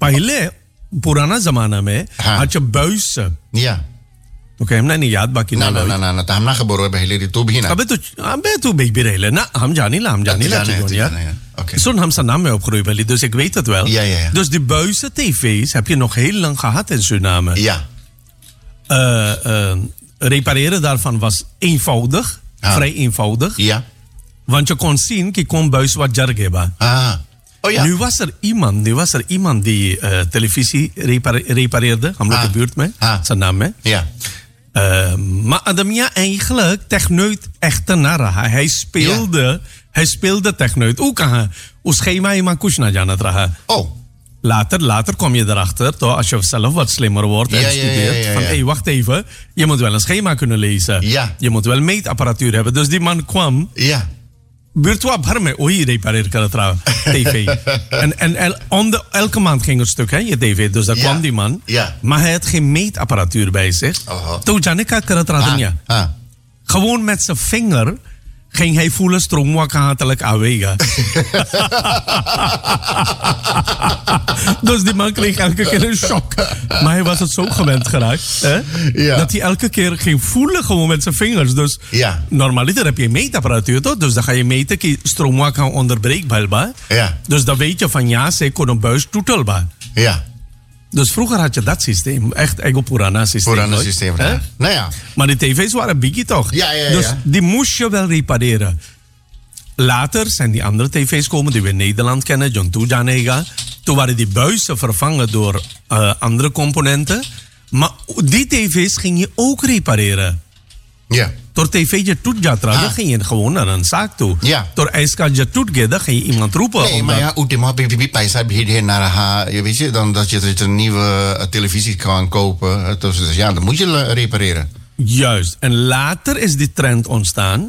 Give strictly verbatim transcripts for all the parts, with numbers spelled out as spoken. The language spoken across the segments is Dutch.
पहले पुराना जमाना में had je buizen. Ja. Oké, हमने नहीं याद बाकी ना ना ना ना ना तो हम ना खबर है पहले री तो भी ना अबे तो अबे तो बेबी रहे ना हम जानी ला हम जानी ला ja. Okay. Zo'n Hamse naam mee opgegroeid wel, dus ik weet het wel. Ja, ja, ja. Dus die buizen tv's heb je nog heel lang gehad in Suriname. Ja. Uh, uh, repareren daarvan was eenvoudig, ah. vrij eenvoudig. Ja. Want je kon zien, je kon buis wat jarg hebben. Ah. Oh ja. Nu was er iemand, nu was er iemand die uh, televisie repare- repareerde. Ham ah. de buurt mee, ah. zijn naam mee. Ja. Uh, maar Adamia eigenlijk techneut echte nara. Hij speelde, ja. hij speelde techneut. Hoe kan hij? Hoe schema je maar kushna janat raha. Oh. Later, later kom je erachter, toch, als je zelf wat slimmer wordt en ja, studeert. Ja, ja, ja, ja. Van, hé, hey, wacht even. Je moet wel een schema kunnen lezen. Ja. Je moet wel meetapparatuur hebben. Dus die man kwam. Ja. Buurtwa भर में वही repareer कर रहा tv. en en el, on de, elke maand ging een stuk, hè, je tv. Dus daar ja. kwam die man. Ja. Maar hij had geen meetapparatuur bij zich. Toen Janika कर रहा था ah. Gewoon met zijn vinger ging hij voelen stroomwakatelijk aanwegen. Dus die man kreeg elke keer een shock. Maar hij was het zo gewend geraakt. Hè? Ja. Dat hij elke keer ging voelen gewoon met zijn vingers. Dus ja. normaliter heb je meetapparatuur toch? Dus dan ga je meten dat stroomwak onderbreekbaar. Ja. Dus dan weet je van ja, ze kon een buis toetelbaar. Ja. Dus vroeger had je dat systeem. Echt Ego Purana systeem. Purana systeem, ja. Nou ja. Maar die tv's waren biggie toch? Ja, ja, ja. Dus die moest je wel repareren. Later zijn die andere tv's komen die we in Nederland kennen. John Tujanega. Toen waren die buizen vervangen door uh, andere componenten. Maar die tv's ging je ook repareren. Ja. Door tv'tje toetjatra, ah. dan ging je gewoon naar een zaak toe. Ja. Door ijskatje toetje, dan ging je iemand roepen. Nee, maar ja, ultima paisa hier naar haar, je weet je, dan dat je een nieuwe uh, televisie kan kopen. Dus ja, dan moet je uh, repareren. Juist. En later is die trend ontstaan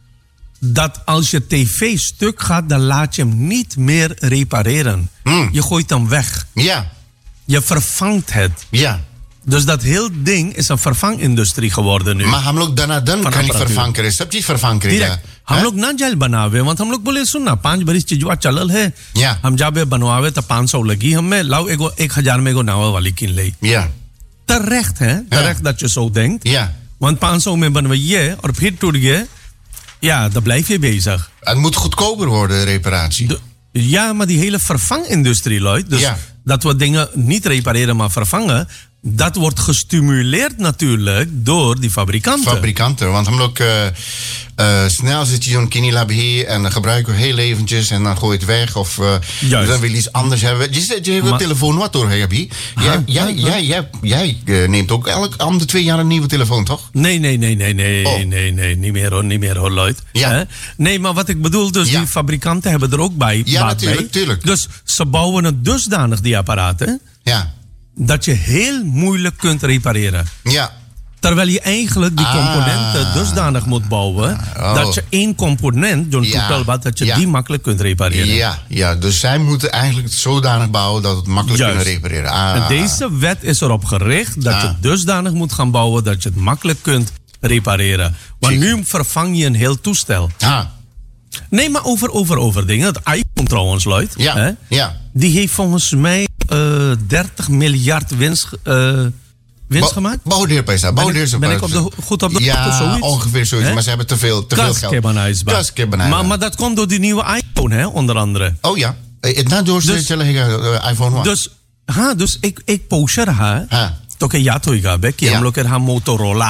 dat als je tv stuk gaat, dan laat je hem niet meer repareren. Hmm. Je gooit hem weg. Ja. Je vervangt het. Ja. Dus dat heel ding is een vervangindustrie geworden nu. Maar हम लोग दनादन kan niet vervangen करें सब चीज vervangen करें हम लोग ना जेल बनावे want हम लोग बोले सुन ना पांच बरिस चीजवा चलल है yeah. हम जाबे बनवावे तो पाँच सौ लगी हमें लाओ एगो एक हजार में एगो नवा वाली किन ले yeah. terecht hè terecht yeah. dat je zo denkt yeah. want पाँच सौ में बनवाइए और फिर टूट गए ja dan blijf je bezig. Het moet goedkoper worden reparatie. De, ja maar die hele vervangindustrie Lloyd dus yeah. dat we dingen niet repareren maar vervangen. Dat wordt gestimuleerd natuurlijk door die fabrikanten. Fabrikanten, want hem ook uh, uh, snel zit je zo'n kinilabie en dan gebruiken we heel eventjes en dan gooi je het weg of uh, dan wil je iets anders hebben. Je, je hebt een telefoon wat door, Habi. Jij, jij, jij, jij, jij uh, neemt ook elk om de twee jaar een nieuwe telefoon, toch? Nee, nee, nee, nee, nee, oh. nee, nee, niet meer hoor, niet meer hoor, Lloyd. Ja. Hè? Nee, maar wat ik bedoel, dus ja. die fabrikanten hebben er ook bij. Ja, natuurlijk, tuurlijk. Dus ze bouwen het dusdanig, die apparaten. Ja. Dat je heel moeilijk kunt repareren. Ja. Terwijl je eigenlijk die componenten ah. dusdanig moet bouwen. Oh. Dat je één component, John ja. Toetelbad, dat je ja. die makkelijk kunt repareren. Ja, ja, dus zij moeten eigenlijk het zodanig bouwen dat het makkelijk Juist. kunnen repareren. Ah. En deze wet is erop gericht dat ah. je dusdanig moet gaan bouwen dat je het makkelijk kunt repareren. Want nu vervang je een heel toestel. Ah. Nee, maar over, over, over dingen. Het iPhone trouwens, Lloyd. Ja, hè? ja. Die heeft volgens mij uh, dertig miljard winst, uh, winst Ba- gemaakt. Bouwdeerprijs, bouwdeerprijs. Ben ik op de, goed op de ja, of zoiets? ongeveer zoiets. Hè? Maar ze hebben te veel, te veel geld. Maar, maar dat komt door die nieuwe iPhone, hè, onder andere. Oh ja. Het door dus, uh, iPhone one. Dus, ha, dus ik, ik poster haar. Ha. तो के याद होएगा बे कि ja. हम लोग के रहा Motorola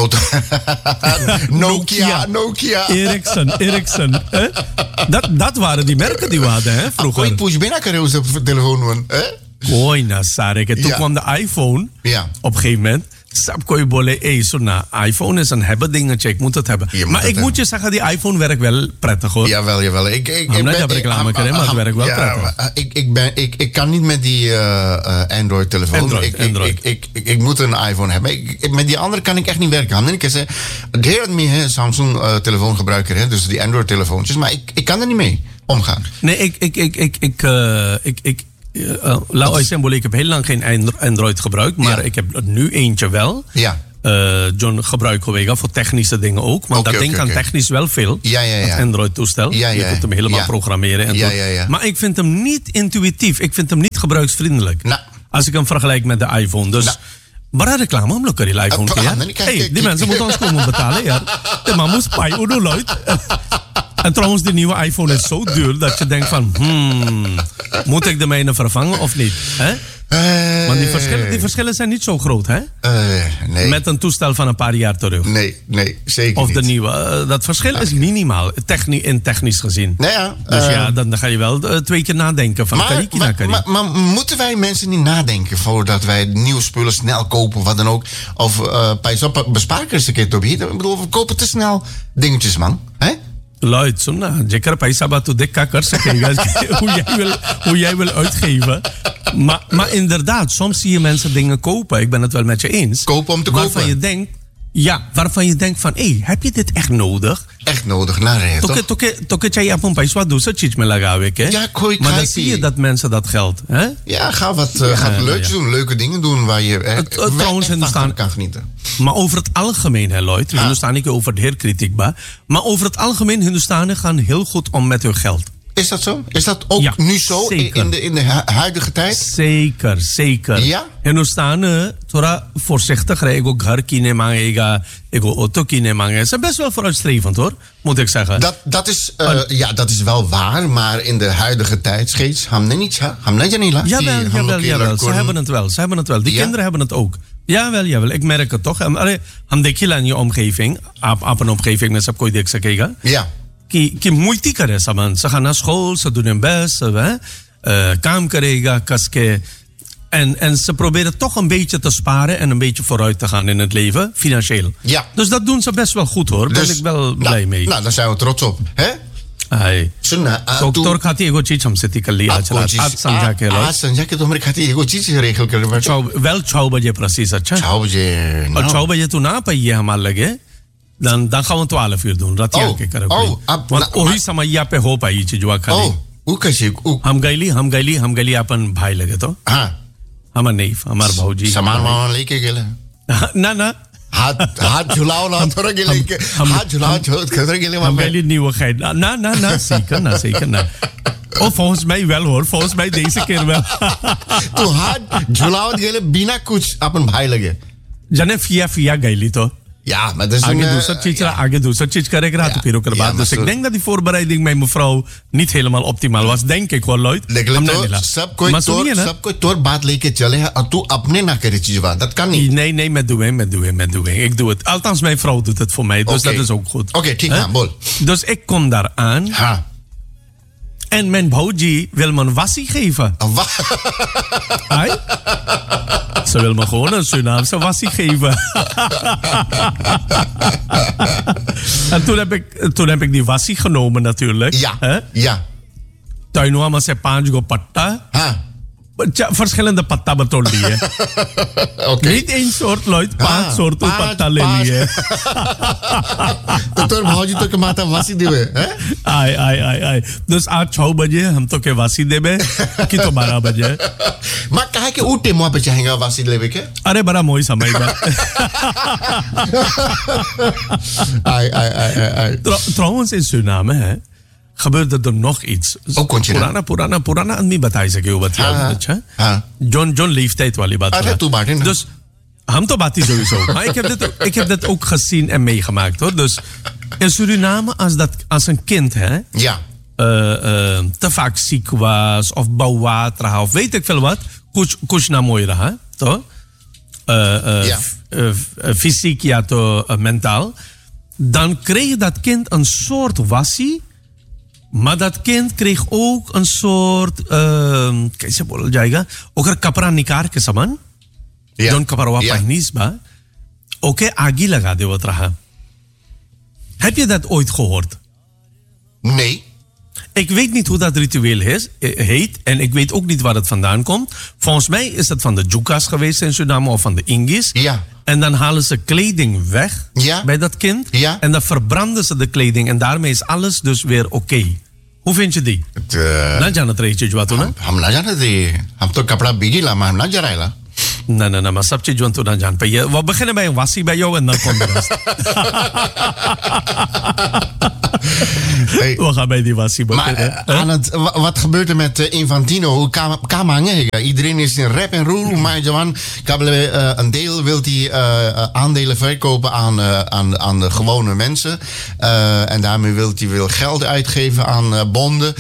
Nokia Nokia Ericsson Ericsson eh? dat dat waren die merken die we hadden hè vroeger. Kooi push binnen kan je op telefoon man hè Kooi na sarek en toen ja. kwam de iPhone ja. op een gegeven moment Sap kooi bolle eh zo na iPhone is een hebben dingetje ik moet het hebben moet maar het ik moet je zeggen die iPhone werkt wel prettig hoor. Jawel jawel ik ik ik ben reclame krijgen maar het werkt wel ja, prettig. Maar, ik ik ben ik ik kan niet met die uh, uh, Android telefoon. Android, ik, Android. Ik, ik, ik, ik moet een iPhone hebben. Ik, ik, met die andere kan ik echt niet werken. Ik zeg het heel meer Samsung uh, telefoongebruiker hè dus die Android telefoontjes maar ik ik kan er niet mee omgaan. Nee ik ik ik ik ik uh, ik, ik Uh, Laat ik zeggen, ik heb heel lang geen Android gebruikt, maar ja. ik heb nu eentje wel. Ja. Uh, John gebruiken we voor technische dingen ook. Maar okay, dat ding okay, kan okay. technisch wel veel. Ja, ja, ja. Het Android-toestel. Ja, ja, je kunt hem helemaal ja. programmeren. En ja, ja, ja. Maar ik vind hem niet intuïtief. Ik vind hem niet gebruiksvriendelijk. Nou. Als ik hem vergelijk met de iPhone. Dus... Nou. Maar reclame om lekker die iPhone. Uh, ja? Hey, die mensen moeten ons komen betalen. Ja. De man moet spijt hoe luid. En trouwens, die nieuwe iPhone is zo duur dat je denkt van... Hmm, moet ik de mijne vervangen of niet? Hè? Uh, Want die verschillen, die verschillen zijn niet zo groot, hè? Uh, nee. Met een toestel van een paar jaar terug. Nee, nee, zeker of niet. Of de nieuwe. Uh, dat verschil is minimaal, techni in technisch gezien. Nou ja, dus uh, ja, dan, dan ga je wel uh, twee keer nadenken. Van maar, kariki maar, naar kariki. Maar, maar moeten wij mensen niet nadenken voordat wij nieuwe spullen snel kopen, wat dan ook? Of uh, bespaar ik eens een keer op hier? Ik bedoel, we kopen te snel dingetjes, man. Hè? Luid, zo nou, zeker paisa batu dekka kar sakega. Hoe jij wil, hoe jij wil uitgeven. Maar, maar inderdaad, soms zie je mensen dingen kopen. Ik ben het wel met je eens. Kopen om te waarvan kopen. Je denkt, ja, waarvan je denkt van, hé, hey, heb je dit echt nodig? Echt nodig, nou nee, toch? Toke, toke, jij op een paisa wat doet, zoiets me lagawe, hè? Ja, kooi, maar dan zie je dat mensen dat geld, hè? Ja, ga wat, uh, ja, ga leuks ja, ja. doen, leuke dingen doen waar je eh, het, het, trouwens van kan genieten. Maar over het algemeen, hè, Lloyd, Hindustanen over het heel kritiekbaar. Maar over het algemeen, Hindustanen gaan heel goed om met hun geld. Is dat zo? Is dat ook ja, nu zo zeker. in de, in de huidige tijd? Zeker, zeker. Ja? Hindustanen, thora voorzichtig, ego ghar kine mangega, ego auto kine mangega. Ze zijn best wel vooruitstrevend, hoor, moet ik zeggen. Dat, dat, is, uh, uh, ja, dat is wel waar, maar in de huidige tijd steeds, hamne niet, hamne janila. Jawel, jawel, jawel. Ze hebben het wel, ze hebben het wel. Die ja? kinderen hebben het ook. Jawel, jawel, ik merk het toch. Ham dekila in je omgeving, op een omgeving met sapkooi dik sakega. Ja. Ki, ki moeite kare saman. Ze gaan naar school, ze doen hun best, ze uh, kaam karega, kaske. En, en ze proberen toch een beetje te sparen en een beetje vooruit te gaan in het leven, financieel. Ja. Dus dat doen ze best wel goed, hoor. Daar dus, ben ik wel nou, blij mee. Nou, daar zijn we trots op, hè? Ai. Sunna, dokter khati ego चीज हमसे टिकल लिया चला आज समझा के लो आज समझा के तुम्हारे खाती एगो चीज रेखल कर बैठो वेल छह बजे precies अच्छा छह बजे और छह बजे तू ना पाइए हमारे लगे dan dan gaan we twaalf uur doen रात oh, के करो oh, want वही समय यहाँ पे हो पाई चीज जो खाली oh वो कैसे हम गईली हम गईली हम गईली अपन भाई लगे तो हाँ हमार नहीं हमार भाऊजी सामान वामान लेके गेले ना ना हाथ हाथ झुलाओ ना थोड़ा गेले के हाथ झुलाओ थोड़ा गेले हम गईली niet we na na na zeker na zeker na oh volgens mij wel hoor volgens mij deze keer wel तू हाथ झुलाओ गेले बिना कुछ अपन भाई लगे जाने फिया फिया गईली तो ja, maar dat is आगे een, दूसरा चीज ja. आगे दूसरा चीज करेगा तो फिर ओकर बाद dus ik denk dat die voorbereiding met mevrouw niet helemaal optimaal was denk ik hoor Lloyd लेकिन तो सब कोई तोर सब कोई तोर बात लेके चले और तू अपने ना करे चीज बात dat kan niet nee nee met doen met doen met doen ik doe het althans mijn vrouw doet het voor mij dus okay. dat is ook goed oké okay, ठीक है बोल dus ik kom daar aan ha en mijn bouwji wil me een wassie geven. Een wa- Ai? Ze wil me gewoon een Surinaamse wassie geven. En toen heb, ik, toen heb ik die wassie genomen natuurlijk. Ja, He? ja. Tuinwa maar se panch go patta. Ha. Verschillende patta beton liye. Okay. Niet één soort Lloyd, पांच ah, soorten patta le liye. तो तोर भाजी तो के माता वासी देवे हैं आई आई आई आई dus आज छह बजे हम तो के वासी देबे कि तो बारह बजे मां कहे के उठे मुआ पे चाहेगा वासी लेवे के अरे बड़ा मोई समय बा आई आई आई आई trouwens in Suriname hè gebeurde er nog iets. Purana, Purana, Purana aan mij बताई सके वो बता अच्छा John John leeftijd वाली बात अरे तू बात है dus ham to bati sowieso maar ik heb dit ik heb dit ook gezien en meegemaakt hoor dus in Suriname als dat als een kind hè ja uh, uh, te vaak ziek was of bouwwater had of weet ik veel wat kuch kuch na mooi raha toch uh, uh, ja. uh, uh, fysiek ja to uh, mentaal dan kreeg dat kind een soort wassie. Maar dat kind kreeg ook een soort कैसे बोला जाएगा ओकर कपड़ा निकाल के सामान जोन कपड़ा पहनीस बा ओके आगी लगा देवत रहा heb je dat ooit gehoord nee ik weet niet hoe dat ritueel is, heet en ik weet ook niet waar het vandaan komt volgens mij is het van de Jukas geweest in Suriname of van de Ingis ja en dan halen ze kleding weg ja. bij dat kind. Ja. En dan verbranden ze de kleding. En daarmee is alles dus weer oké. Okay. Hoe vind je die? Na jana het reetje wat doen? Ham na jana die. Ham to kapra bigi la, maar ham na jaraila. Nee, nee, nee, maar sapje John to dan Jan. We beginnen bij een wassie bij jou en dan komt de rest. Hey. We gaan bij die wassie beginnen. Maar uh, aan het, wat gebeurt er met uh, Infantino? Kamange. Iedereen is in rep en roer. Maar Johan, uh, een deel wil hij uh, aandelen verkopen aan, uh, aan, aan de gewone mensen. Uh, en daarmee wil hij veel geld uitgeven aan uh, bonden.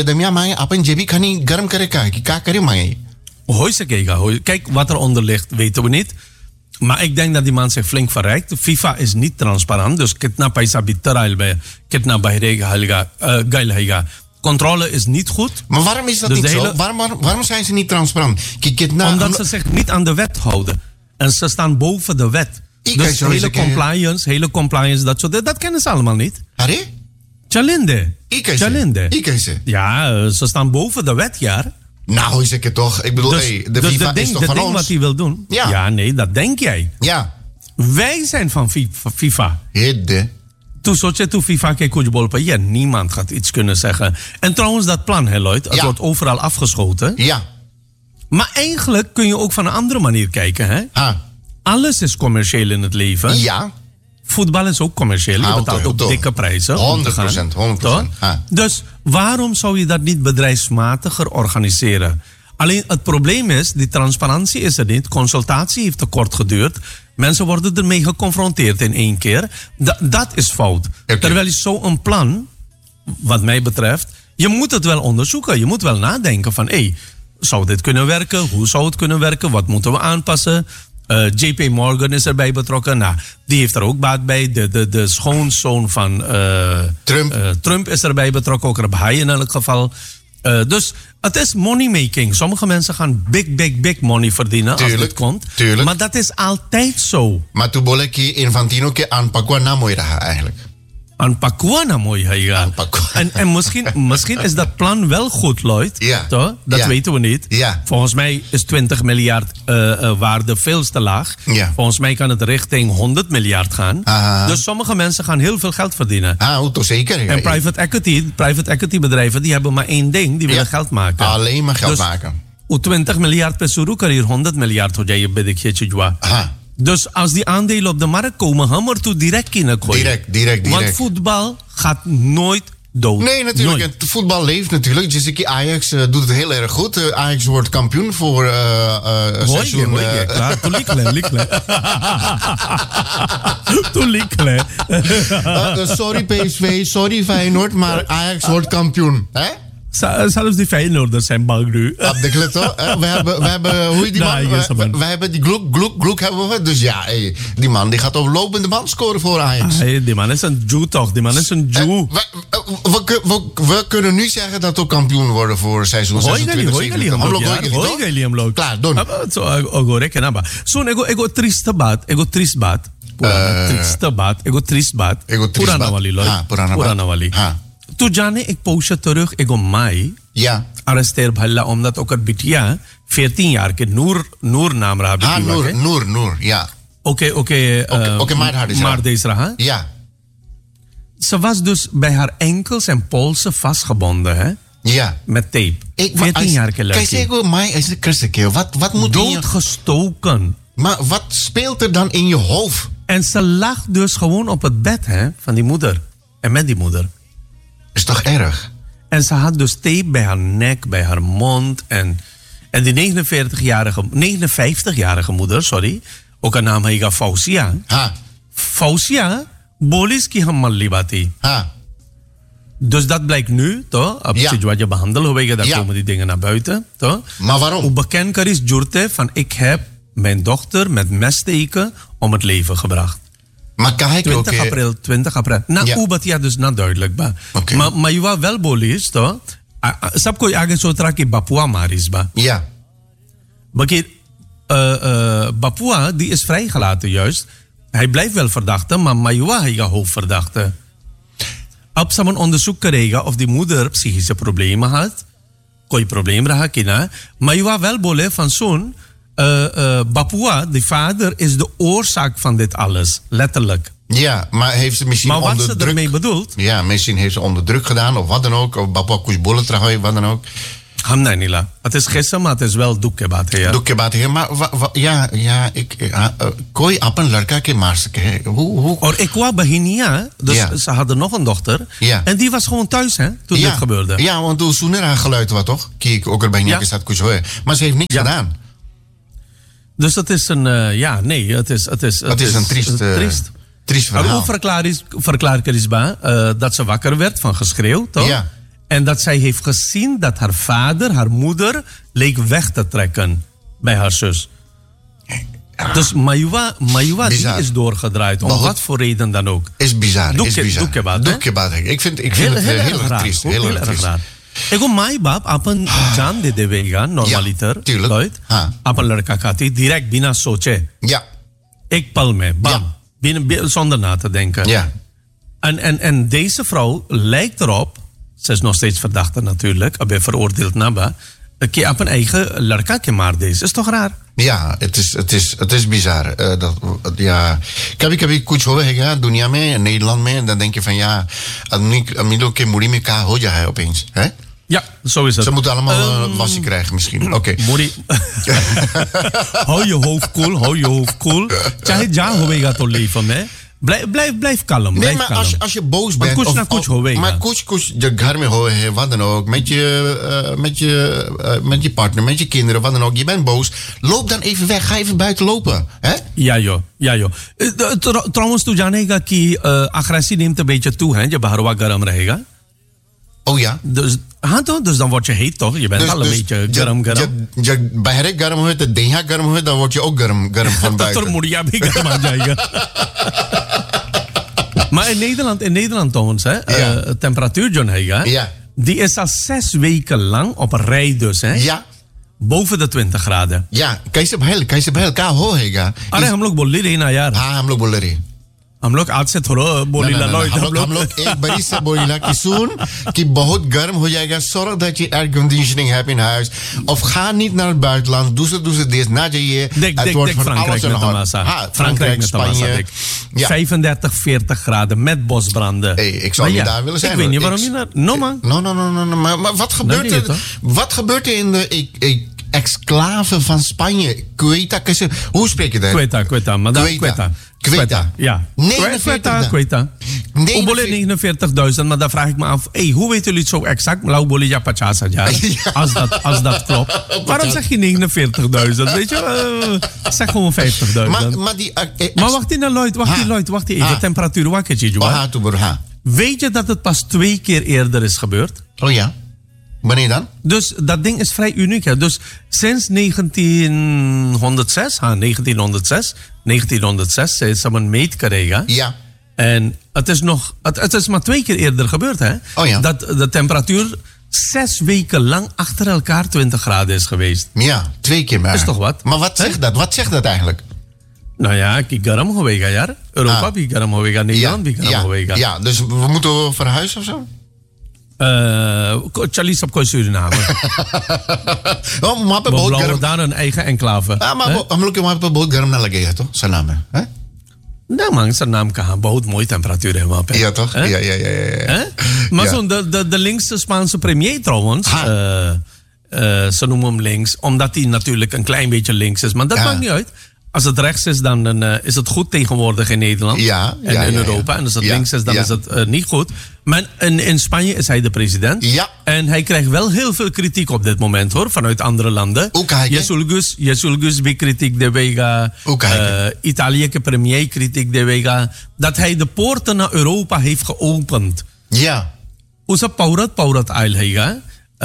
Kijk, wat er onder ligt, weten we niet. Maar ik denk dat die man zich flink verrijkt. FIFA is niet transparant. Dus kitna paisa bitteral bij kitna bahrega halga. Controle is niet goed. Maar waarom is dat dus niet hele... zo? Waarom, waarom, waarom zijn ze niet transparant? Kitna... Omdat ze zich niet aan de wet houden. En ze staan boven de wet. Ik dus hele compliance, hele compliance, dat soort, dat kennen ze allemaal niet. Harry? Chalinde. Chalinde. Ik Ja, ze staan boven de wet, ja. Nou, is ik het toch? Ik bedoel, dus, hey, de dus FIFA de ding, is toch de van ding ons? Wat hij wil doen? Ja. ja, nee, dat denk jij. Ja. Wij zijn van FIFA. Hidde. Toen zat je toen FIFA keek koetjebolpen. Ja, niemand gaat iets kunnen zeggen. En trouwens, dat plan, hè, Lloyd, het ja. wordt overal afgeschoten. Ja. Maar eigenlijk kun je ook van een andere manier kijken, hè? Ah. Alles is commercieel in het leven. Ja. Voetbal is ook commercieel. Je betaalt ook toch. dikke prijzen. honderd procent. honderd procent. Ah. Dus waarom zou je dat niet bedrijfsmatiger organiseren? Alleen het probleem is, die transparantie is er niet. Consultatie heeft te kort geduurd. Mensen worden ermee geconfronteerd in één keer. Da- dat is fout. Okay. Terwijl je zo'n plan, wat mij betreft, je moet het wel onderzoeken. Je moet wel nadenken van, hé, hey, zou dit kunnen werken? Hoe zou het kunnen werken? Wat moeten we aanpassen? Uh, J P Morgan is erbij betrokken. Nou, die heeft er ook baat bij. De, de, de schoonzoon van uh, Trump. Uh, Trump is erbij betrokken. Ook erbij in elk geval. Uh, dus het is moneymaking. Sommige mensen gaan big, big, big money verdienen tuurlijk, als dit komt. Tuurlijk. Maar dat is altijd zo. Maar toen bolek je Infantino ke aanpakken na mooi eigenlijk. Aanpakken na mooi En, en misschien, misschien is dat plan wel goed, Lloyd. Ja. Toch? Dat ja. weten we niet. Ja. Volgens mij is twintig miljard uh, uh, waarde veel te laag. Ja. Volgens mij kan het richting honderd miljard gaan. Aha. Dus sommige mensen gaan heel veel geld verdienen. Ah, toch zeker. Ja. En private equity, private equity bedrijven die hebben maar één ding. Die willen ja. geld maken. Alleen maar geld dus, maken. twintig miljard per suru kan hier honderd miljard ho jij bij de keertje. Dus als die aandelen op de markt komen, hammer toe direct in het gooien. Direct, direct, direct. Want voetbal gaat nooit dood. Nee, natuurlijk. Nooit. Het voetbal leeft natuurlijk. Dus Ajax uh, doet het heel erg goed. Uh, Ajax wordt kampioen voor uh, uh, Hoi, seizoen... Hoi, uh, klaar. Toen likle, likle. Toen likle. Sorry P S V, sorry Feyenoord, maar Ajax wordt kampioen. Hè? Zelfs die Feyenoorders zijn bang nu. Op de klito. We hebben, we hebben, hoe heet die man? Nee, we, yes, we, we hebben die Gloek, Gloek, Gloek hebben we. Dus ja, hey, die man die gaat op lopende band scoren voor Ajax. Hey, die man is een Jew toch? Die man is een Jew. Uh, we, we, we, we kunnen nu zeggen dat we kampioen worden voor seizoen zesentwintig. Hoi, gali, hoi, gali. Klaar, doen. Zo, ik reken naba. Zo, ego, ego triste baat, ego triste baat. Triste baat, ego triste baat. Ego triste baat. Purana wali, Lloyd. Purana wali. Toen Jane, ik poosje terug, ik om mij. Ja. Arresteer bhalla, omdat ook het bitia, veertien jaar, ke Noor, Noor naam raha. Ah, Noor, Noor, Noor, ja. Oké, oké. Oké, maar deze raha. Ja. Ze was dus bij haar enkels en polsen vastgebonden, hè? Ja. Met tape. veertien jaar ke Kijk, zeg ook mij, is de christelijke. Wat, wat moet doodgestoken. Maar wat speelt er dan in je hoofd? En ze lag dus gewoon op het bed, hè, van die moeder. En met die moeder. Is toch erg? En ze had dus tape bij haar nek, bij haar mond. En, en die negenenveertigjarige, negenenvijftigjarige moeder, sorry. Ook haar naam heet Fausia. Ha. Fausia, bolis ki hammal libati. Ha. Dus dat blijkt nu, toch? Op ja. wat je behandelt, hoe daar ja. komen die dingen naar buiten, toch? Maar waarom? Hoe bekend is Jurte van ik heb mijn dochter met messteken om het leven gebracht. Maar kijk, twintig okay. april, twintig april. Na ja. Ubat ja dus na duidelijk ba. Okay. Maar maar je was wel bolis toch? Sab ko agen so tra ki Papua maris ba. Ja. Bakit uh, uh, Papua die is vrijgelaten juist. Hij blijft wel verdachte, maar Mayua hij hoofdverdachte. Op samen onderzoek kregen of die moeder psychische problemen had. Kon je problemen raken kina. Mayua wel bole van zo'n Uh, uh, Papua, de vader, is de oorzaak van dit alles. Letterlijk. Ja, maar heeft ze misschien maar wat onder ze druk... ermee bedoelt... Ja, misschien heeft ze onder druk gedaan of wat dan ook. Of Papua Kusbolle tragooi, wat dan ook. Hamnainila. Het is gisteren, maar het is wel doekkebat. Ja. Doekkebat, maar wa, wa, ja, ja, ik... Uh, Koi apan ladka ke maar sake. Hoe, hoe? Or ik wou beginia, dus ja. Ze hadden nog een dochter. Ja. En die was gewoon thuis, hè, toen ja. dit gebeurde. Ja, want toen Soener haar geluid was, toch? Kijk, ook er bij Nieke staat kushoi. Maar ze heeft niks ja. gedaan. Dus het is een... Uh, ja, nee, het is... Het is, het het is, is een triest... Uh, triest. triest verhaal. Hoe verklaar is, verklaar Karisba uh, dat ze wakker werd van geschreeuw, toch? Ja. En dat zij heeft gezien dat haar vader, haar moeder, leek weg te trekken bij haar zus. Ja. Dus Mayua, Mayua die is doorgedraaid, om wat voor reden dan ook. Is bizar, Doek, is bizar. Doekkebat, Doekkebat, ik vind, ik vind heel, het heel, heel, heel erg triest. Heel, heel erg raar. Ik hoor mijn bab, apen Jan de Devega, normaliter, ja, tuurlijk. Apen lerka kati, direct bina soche. Ja. Ik palme, bam. Ja. Binnen, binnen, zonder na te denken. Ja. En, en, en deze vrouw lijkt erop, ze is nog steeds verdachte natuurlijk, heb veroordeeld naba, dat op een eigen lerkake maar deze. Is toch raar? Ja, het is, het is, het is bizar. Uh, dat, ja. Kabi kabi kuch hoor ja, dunia mee, in Nederland mee, en dan denk je van ja, amilo ke muri me ka ho jahe opeens, hè? Ja, zo is het. Ze moeten allemaal um, wassie krijgen misschien. Oké. Okay. Mori. Hou je hoofd koel, hou je hoofd koel. Chahe ja hovega to leven, hè? Blijf, blijf, blijf kalm. Nee, blijf maar kalm. Als, als je boos bent... Maar kuch na kuch hovega. Maar kuch kuch je gar mee hoge, wat dan ook. Met je, uh, met, je, uh, met je partner, met je kinderen, wat dan ook. Je bent boos. Loop dan even weg. Ga even buiten lopen. Hè? Ja joh, ja joh. Trouwens, tu janega ki agressie neemt een beetje toe, hè? Je baharwa garam rahega. Oh ja? Dus, ha, toch? Dus dan word je heet, toch? Je bent dus, al een dus, beetje garam garam. Je, je, bij het garam hoort, de denha garam hoort, dan word je ook garam, garam van buiten. Dat moet je bij garam aan Maar in Nederland, in Nederland trouwens, hè, ja. uh, temperatuur, John Heiga, ja. Die is al zes weken lang op een rij dus, hè? Ja. Boven de twintig graden. Ja, kaise bhel, kaise bhel, ka ho Heiga. अरे हम लोग बोल रहे हैं ना यार. हाँ, हम लोग बोल रहे हैं. हम लोग आज से थोड़ा बोली ला लो हम लोग हम लोग एक बारी से बोली ला कि सुन कि बहुत गर्म हो जाएगा zorg dat je air conditioning hebt in huis of ga niet naar het buitenland doe ze doe ze dit na je dek, het wordt van alles en nog wat Frankrijk Spanje ja. vijfendertig veertig graden met bosbranden. Hey, ik zou niet ja, daar willen zijn. Ik weet niet waarom je naar no man no no no no, no maar, maar wat gebeurt er wat gebeurt er in de ik, ik, exclave van Spanje Quetta hoe spreek je dat Quetta Quetta maar dan Quetta Quetta. Ja. negenenveertig Quetta. Hoe bolle negenenveertigduizend, maar dan vraag ik me af, hey, hoe weten jullie het zo exact? Lau bolle ja pachasa ja. Als dat als dat klopt. Waarom zeg je negenenveertigduizend? Weet je, uh, zeg gewoon vijftigduizend. Maar, maar, die, uh, eh, maar wacht in Lloyd, wacht in Lloyd, wacht even. De temperatuur wakketje, Joa. Weet je dat het pas twee keer eerder is gebeurd? Oh ja. Wanneer dan? Dus dat ding is vrij uniek. Hè? Dus sinds negentienhonderdzes, ha, negentienhonderdzes, negentienhonderdzes is er een meet gekregen. Ja. En het is, nog, het, het is maar twee keer eerder gebeurd, hè? Oh ja. Dat de temperatuur zes weken lang achter elkaar twintig graden is geweest. Ja, twee keer maar. Is toch wat? Maar wat zegt He? dat? Wat zegt dat eigenlijk? Nou ja, ik garam hovega, ja. Europa, ah. ik garam hovega, Nederland, ik garam hovega. Ja, dus we moeten verhuizen of zo? Charlies op Suriname. Oh, maar we bouwen daar een eigen enclave. Ah, maar हम लोग के वहाँ पे बहुत गर्म ना लगेगा तो सनाम है, हैं? Nou man, Suriname कहाँ बहुत mooie temperatuur है वहाँ पे. Ja toch? Ja, ja, ja, ja. ja. Maar ja. Zo de, de de linkse Spaanse premier trouwens, uh, uh, ze noemen hem links, omdat hij natuurlijk een klein beetje links is, maar dat ja. maakt niet uit. Als het rechts is, dan, dan uh, is het goed tegenwoordig in Nederland ja, en ja, in ja, Europa. Ja. En als het ja, links is, dan ja. is het uh, niet goed. Maar in, in Spanje is hij de president. Ja. En hij krijgt wel heel veel kritiek op dit moment, hoor, vanuit andere landen. Jesulgus, Jesulgus bij kritiek de Vega. Uh, Italië premier kritiek de Vega. Dat hij de poorten naar Europa heeft geopend. Ja. Usa paurat paurat ail hega.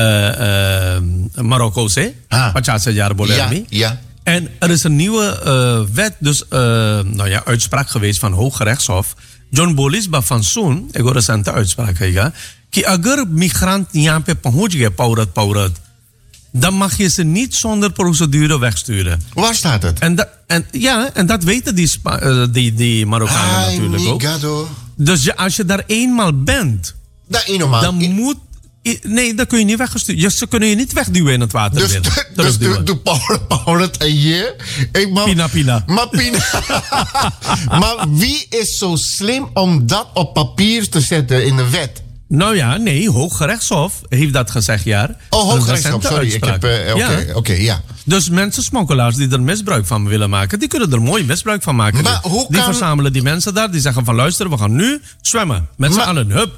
Marokko se. Pachasa jaar bolermi. Ja, ja. En er is een nieuwe uh, wet, dus uh, nou ja, uitspraak geweest van Hooggerechtshof. John Bolis van Soon, ik hoor recente uitspraak hega. Ki agar migrant यहाँ पे पहुंच गए paurat paurat, dan mag je ze niet zonder procedure wegsturen. Waar staat het? En, da, en, ja, en dat weten die, Spa, uh, die, die Marokkanen Ay, natuurlijk ook. Gado. Dus je, als je daar eenmaal bent, da eenmaal. dan I- moet... Nee, dan kun je niet weggestuurd. Ze kunnen je niet wegduwen in het water. Dus, dus doe, doe paurat paurat en je. Pina pina. Maar pina. Maar wie is zo slim om dat op papier te zetten in de wet? Nou ja, nee, Hooggerechtshof heeft dat gezegd, ja. Oh, Hooggerechtshof, sorry. Ik heb, uh, Oké, okay, ja. Okay, ja. Dus mensen, smokkelaars die er misbruik van willen maken, die kunnen er mooi misbruik van maken. Maar hoe die kan... verzamelen die mensen daar, die zeggen van luister, we gaan nu zwemmen. Met z'n allen, hup.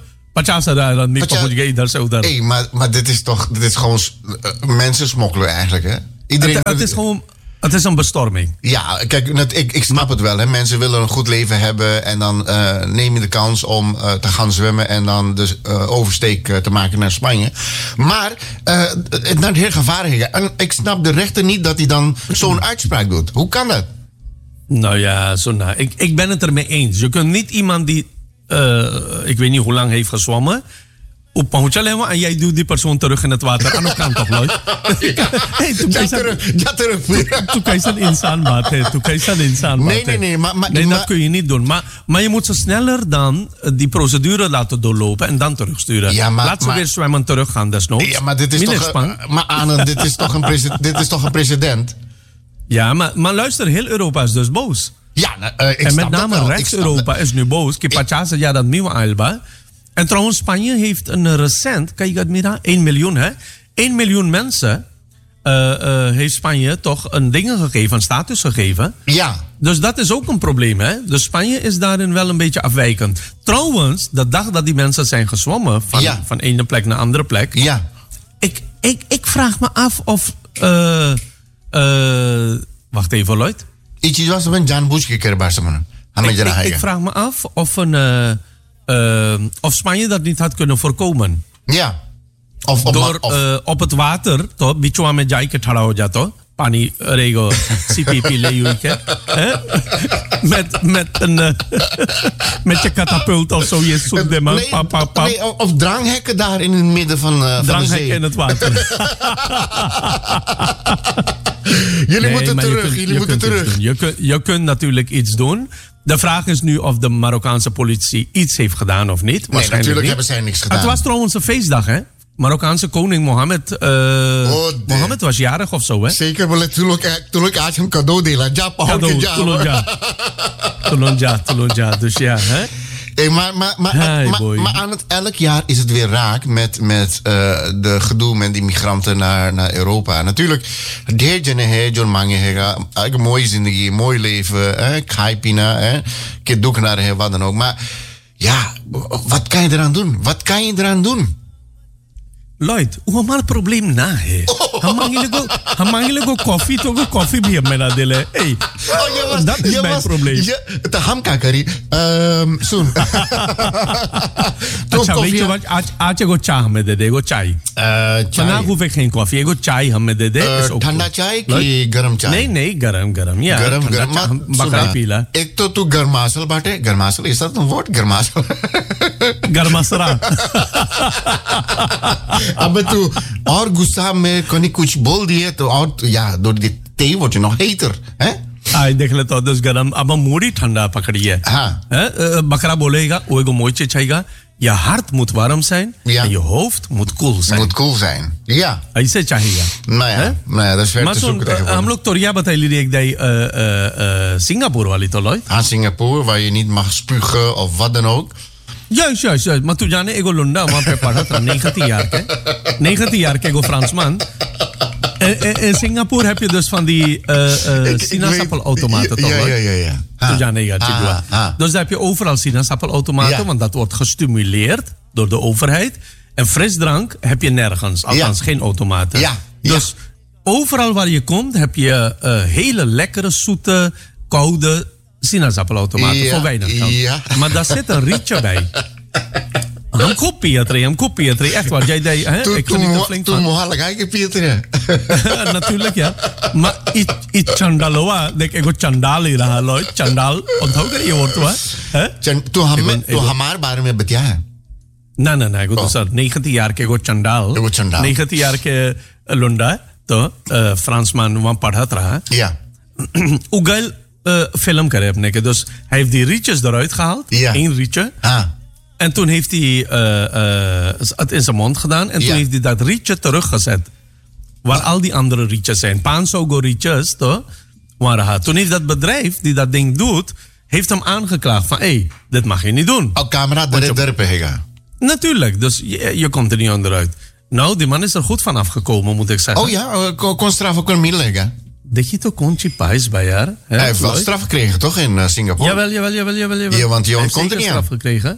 Hey, maar, maar dit is toch, dit is gewoon uh, mensen smokkelen eigenlijk, hè? Iedereen... Het, het is gewoon... Het is een bestorming. Ja, kijk, ik, ik snap het wel. Hè. Mensen willen een goed leven hebben en dan uh, neem je de kans om uh, te gaan zwemmen en dan de uh, oversteek uh, te maken naar Spanje. Maar uh, het naar heel gevaarlijk. En ik snap de rechter niet dat hij dan zo'n uitspraak doet. Hoe kan dat? Nou ja, zo nou, ik, ik ben het ermee eens. Je kunt niet iemand die, uh, ik weet niet hoe lang heeft gezwommen, op Pahuchalema en jij doet die persoon terug in het water. Aan de kant toch, Lloyd? Hey, toen ja, terug. Ja, terug. Toen kan je zijn insaan baten. Toen kan je zijn insaan baten. Nee, nee, nee. Maar, maar, nee, maar, dat kun je niet doen. Maar, maar je moet ze sneller dan die procedure laten doorlopen en dan terugsturen. Ja, maar, Laat ze maar, weer zwemmen teruggaan, desnoods. Ja, maar dit is toch... Uh, maar Anne, dit is toch een, prese- dit is toch een precedent? Ja, maar, maar luister, heel Europa is dus boos. Ja, uh, ik en met name rechts-Europa is nu boos. Que pachasa ja dat nieuwe Alba. En trouwens, Spanje heeft een recent, kijk het mira, één miljoen hè. één miljoen mensen uh, uh, heeft Spanje toch een ding gegeven, een status gegeven. Ja. Dus dat is ook een probleem hè. Dus Spanje is daarin wel een beetje afwijkend. Trouwens, de dag dat die mensen zijn gezwommen van, ja. van ene plek naar andere plek. Ja. Ik, ik, ik vraag me af of, uh, uh, wacht even Lloyd. Iets was een Jan Bush gekregen, man. Ik, ik, ik vraag me af of een... Uh, Uh, of Spanje dat niet had kunnen voorkomen. Ja. Of, of, Door of, uh, op het water, toch? Bichwa me jai ke thada ho jato. Pani rego C P P leeuwike. Met met een uh, met je katapult of zo je zoekt hem nee, pa, pa, pa. nee, of dranghekken daar in het midden van, uh, van de zee. Dranghekken in het water. Jullie nee, moeten terug. Je kunt, jullie je moeten terug. Je kunt, je kunt natuurlijk iets doen. De vraag is nu of de Marokkaanse politie iets heeft gedaan of niet. Nee, natuurlijk niet. Hebben zij niks gedaan. Het was trouwens een feestdag, hè? Marokkaanse koning Mohammed. Uh, oh, Mohammed was jarig of zo, hè? Zeker, maar toen ik hem cadeau delen. Ja, cadeau, Tulonja, Tulonja. Dus ja, hè? Hey, maar, maar, maar, hey, maar, maar aan het elk jaar is het weer raak met, met uh, de gedoe met die migranten naar, naar Europa. Natuurlijk, de jene mange hega, een mooie zindagi, mooi leven, kaipina, kedoek naar wat dan ook. Maar ja, wat kan je eraan doen? Wat kan je eraan doen? Lloyd, hoe maar het probleem na hè? Hamangile go koffie, toch go koffie bier met dat dele. Hey, oh, was, dat is mijn was, probleem. Je, de hamkakari, um, soon. Acha, weet je wat? Acha go chai met de go chai. Vandaag hoef ik geen koffie, ik go chai met de is ook. Thanda chai ki garam chai? Nee, nee, garam, garam. Ja, garam, garam. Bakrai pila. Ik to tu garmasel bate, garmasel is dat een woord? Garmasel. Garmasra. अब तू और गुस्सा में कोई कुछ बोल दिए तो और या door die thee word je nog heter, hè? आई देख ले तो दस गरम अब मूडी ठंडा पकड़ी है हाँ बकरा बोलेगा वो एगो मोचे चाहिएगा je hart moet warm zijn ja. en je hoofd moet koel zijn. Moet koel zijn, ja. ऐसे चाहिए. Nou ja, nou ja, dat is ver te zoeken tegenwoordig. हम लोग तोरिया बता ली एक day Singapore वाली तो लोग. हाँ, Singapore waar je niet mag spugen of wat dan ook. Juist, juist, juist. Maar toen जाने एगो लुंडा वहाँ पे पढ़ा था negentien jaar के negentien jaar के एगो Fransman. In Singapore heb je dus van die uh, uh, sinaasappelautomaten toch? Ja, ja, ja, ja. Toen ja, nee, ja, ah, dus daar heb je overal sinaasappelautomaten, ja. Want dat wordt gestimuleerd door de overheid. En frisdrank heb je nergens, althans ja. Geen automaten. Ja, dus ja. Overal waar je komt heb je uh, hele lekkere, zoete, koude sinaasappelautomaten ja, voor weinig geld. Ja. Maar daar zit een rietje bij. Een kop Pietri, een kop Pietri. Echt waar, jij deed... Hè? Toen, ik toen, mo- toen mohal ik Pietri. Natuurlijk, ja. Maar iets chandaloa, denk ik, ik chandali raha loy, chandal, onthoud je woord, hè? Toen hamar baar me betja. Nee, nee, nee, ik dus negentien jaar ke go chandal. negentien jaar ke lunda, तो Fransman वहाँ पढ़ा था. Ja. Ugal film करे अपने के dus hij heeft die rietjes eruit gehaald, één rietje. Ah. En toen heeft hij uh, uh, het in zijn mond gedaan. En toen ja. heeft hij dat rietje teruggezet. Waar al die andere rietjes zijn. Pansogo rietjes, toch? Maar toen heeft dat bedrijf die dat ding doet... heeft hem aangeklaagd van... hé, hey, dit mag je niet doen. Oh, camera, daar heb je... Natuurlijk, dus je, je komt er niet onderuit. Nou, die man is er goed van afgekomen, moet ik zeggen. Oh ja, kon, kon straf ook een middel leggen? Dat je toch kontje pijs bij haar? Hè? Hij heeft wel straf gekregen, toch, in uh, Singapore? Jawel, jawel, jawel, jawel. jawel. Ja, want Jon komt er niet aan. straf gekregen.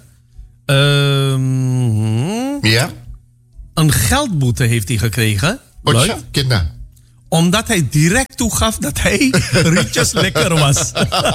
Um, ja? Een geldboete heeft hij gekregen. Otja, kinda. Omdat hij direct toegaf dat hij rietjes lekker was.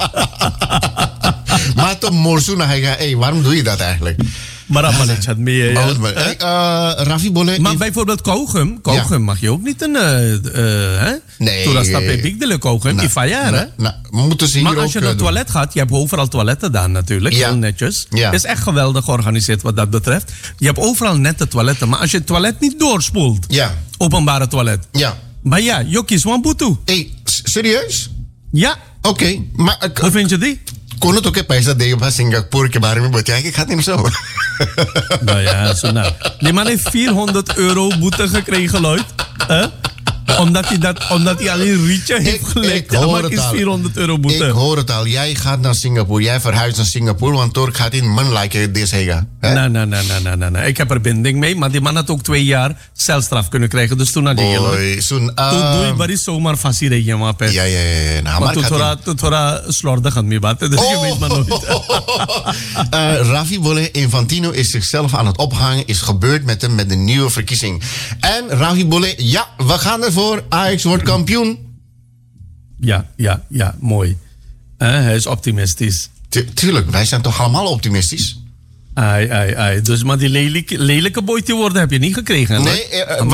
Maar toch morsoen, hij gaat, hey, waarom doe je dat eigenlijk? Maar dat het het meer. Ja. Uh, Rafi Bolle. Maar bijvoorbeeld kauwgum. Kauwgum ja. mag je ook niet een. Uh, uh, hè? Nee. Toen dat stap je bigdele kauwgum. Die faillaren, hè? Nou, moeten ze hier maar als je naar het toilet gaat, je hebt overal toiletten daar natuurlijk. Ja. Heel netjes. Ja. Het is echt geweldig georganiseerd wat dat betreft. Je hebt overal nette toiletten. Maar als je het toilet niet doorspoelt. Ja. Openbare toilet. Ja. Maar ja, je kiest one boete. Hé, serieus? Ja. Oké, okay, maar. Uh, Hoe vind je die? Kon het ook een paisa de op Singapore ke baरे में बताया कि खाते नहीं zo. Nou ja, zo nou. Die man heeft vierhonderd euro boete gekregen, Lloyd. Huh? Omdat hij, dat, omdat hij alleen een rietje heeft gelekt. Ik hoor het is vierhonderd euro boete. Ik hoor het al. Jij gaat naar Singapore. Jij verhuist naar Singapore. Want door gaat in man lijken dit zeggen. Nee, nee, nee, nee, nee, nee. Ik heb er binding mee. Maar die man had ook twee jaar celstraf kunnen krijgen. Dus toen had hij heel. Toen doe je maar zomaar fasiretje, maar pet. Ja, ja, ja. Nou, maar toen thora, toen thora slordig aan me baten. Dus je weet maar nooit. uh, Rafi Bolle Infantino is zichzelf aan het ophangen. Is gebeurd met hem met de nieuwe verkiezing. En Rafi Bolle, ja, we gaan ervoor. Ajax wordt kampioen. Ja, ja, ja, mooi. Uh, hij is optimistisch. Tu- tuurlijk, wij zijn toch allemaal optimistisch? Ai, ai, ai. Dus maar die lelijke, lelijke boytje worden heb je niet gekregen. Nee,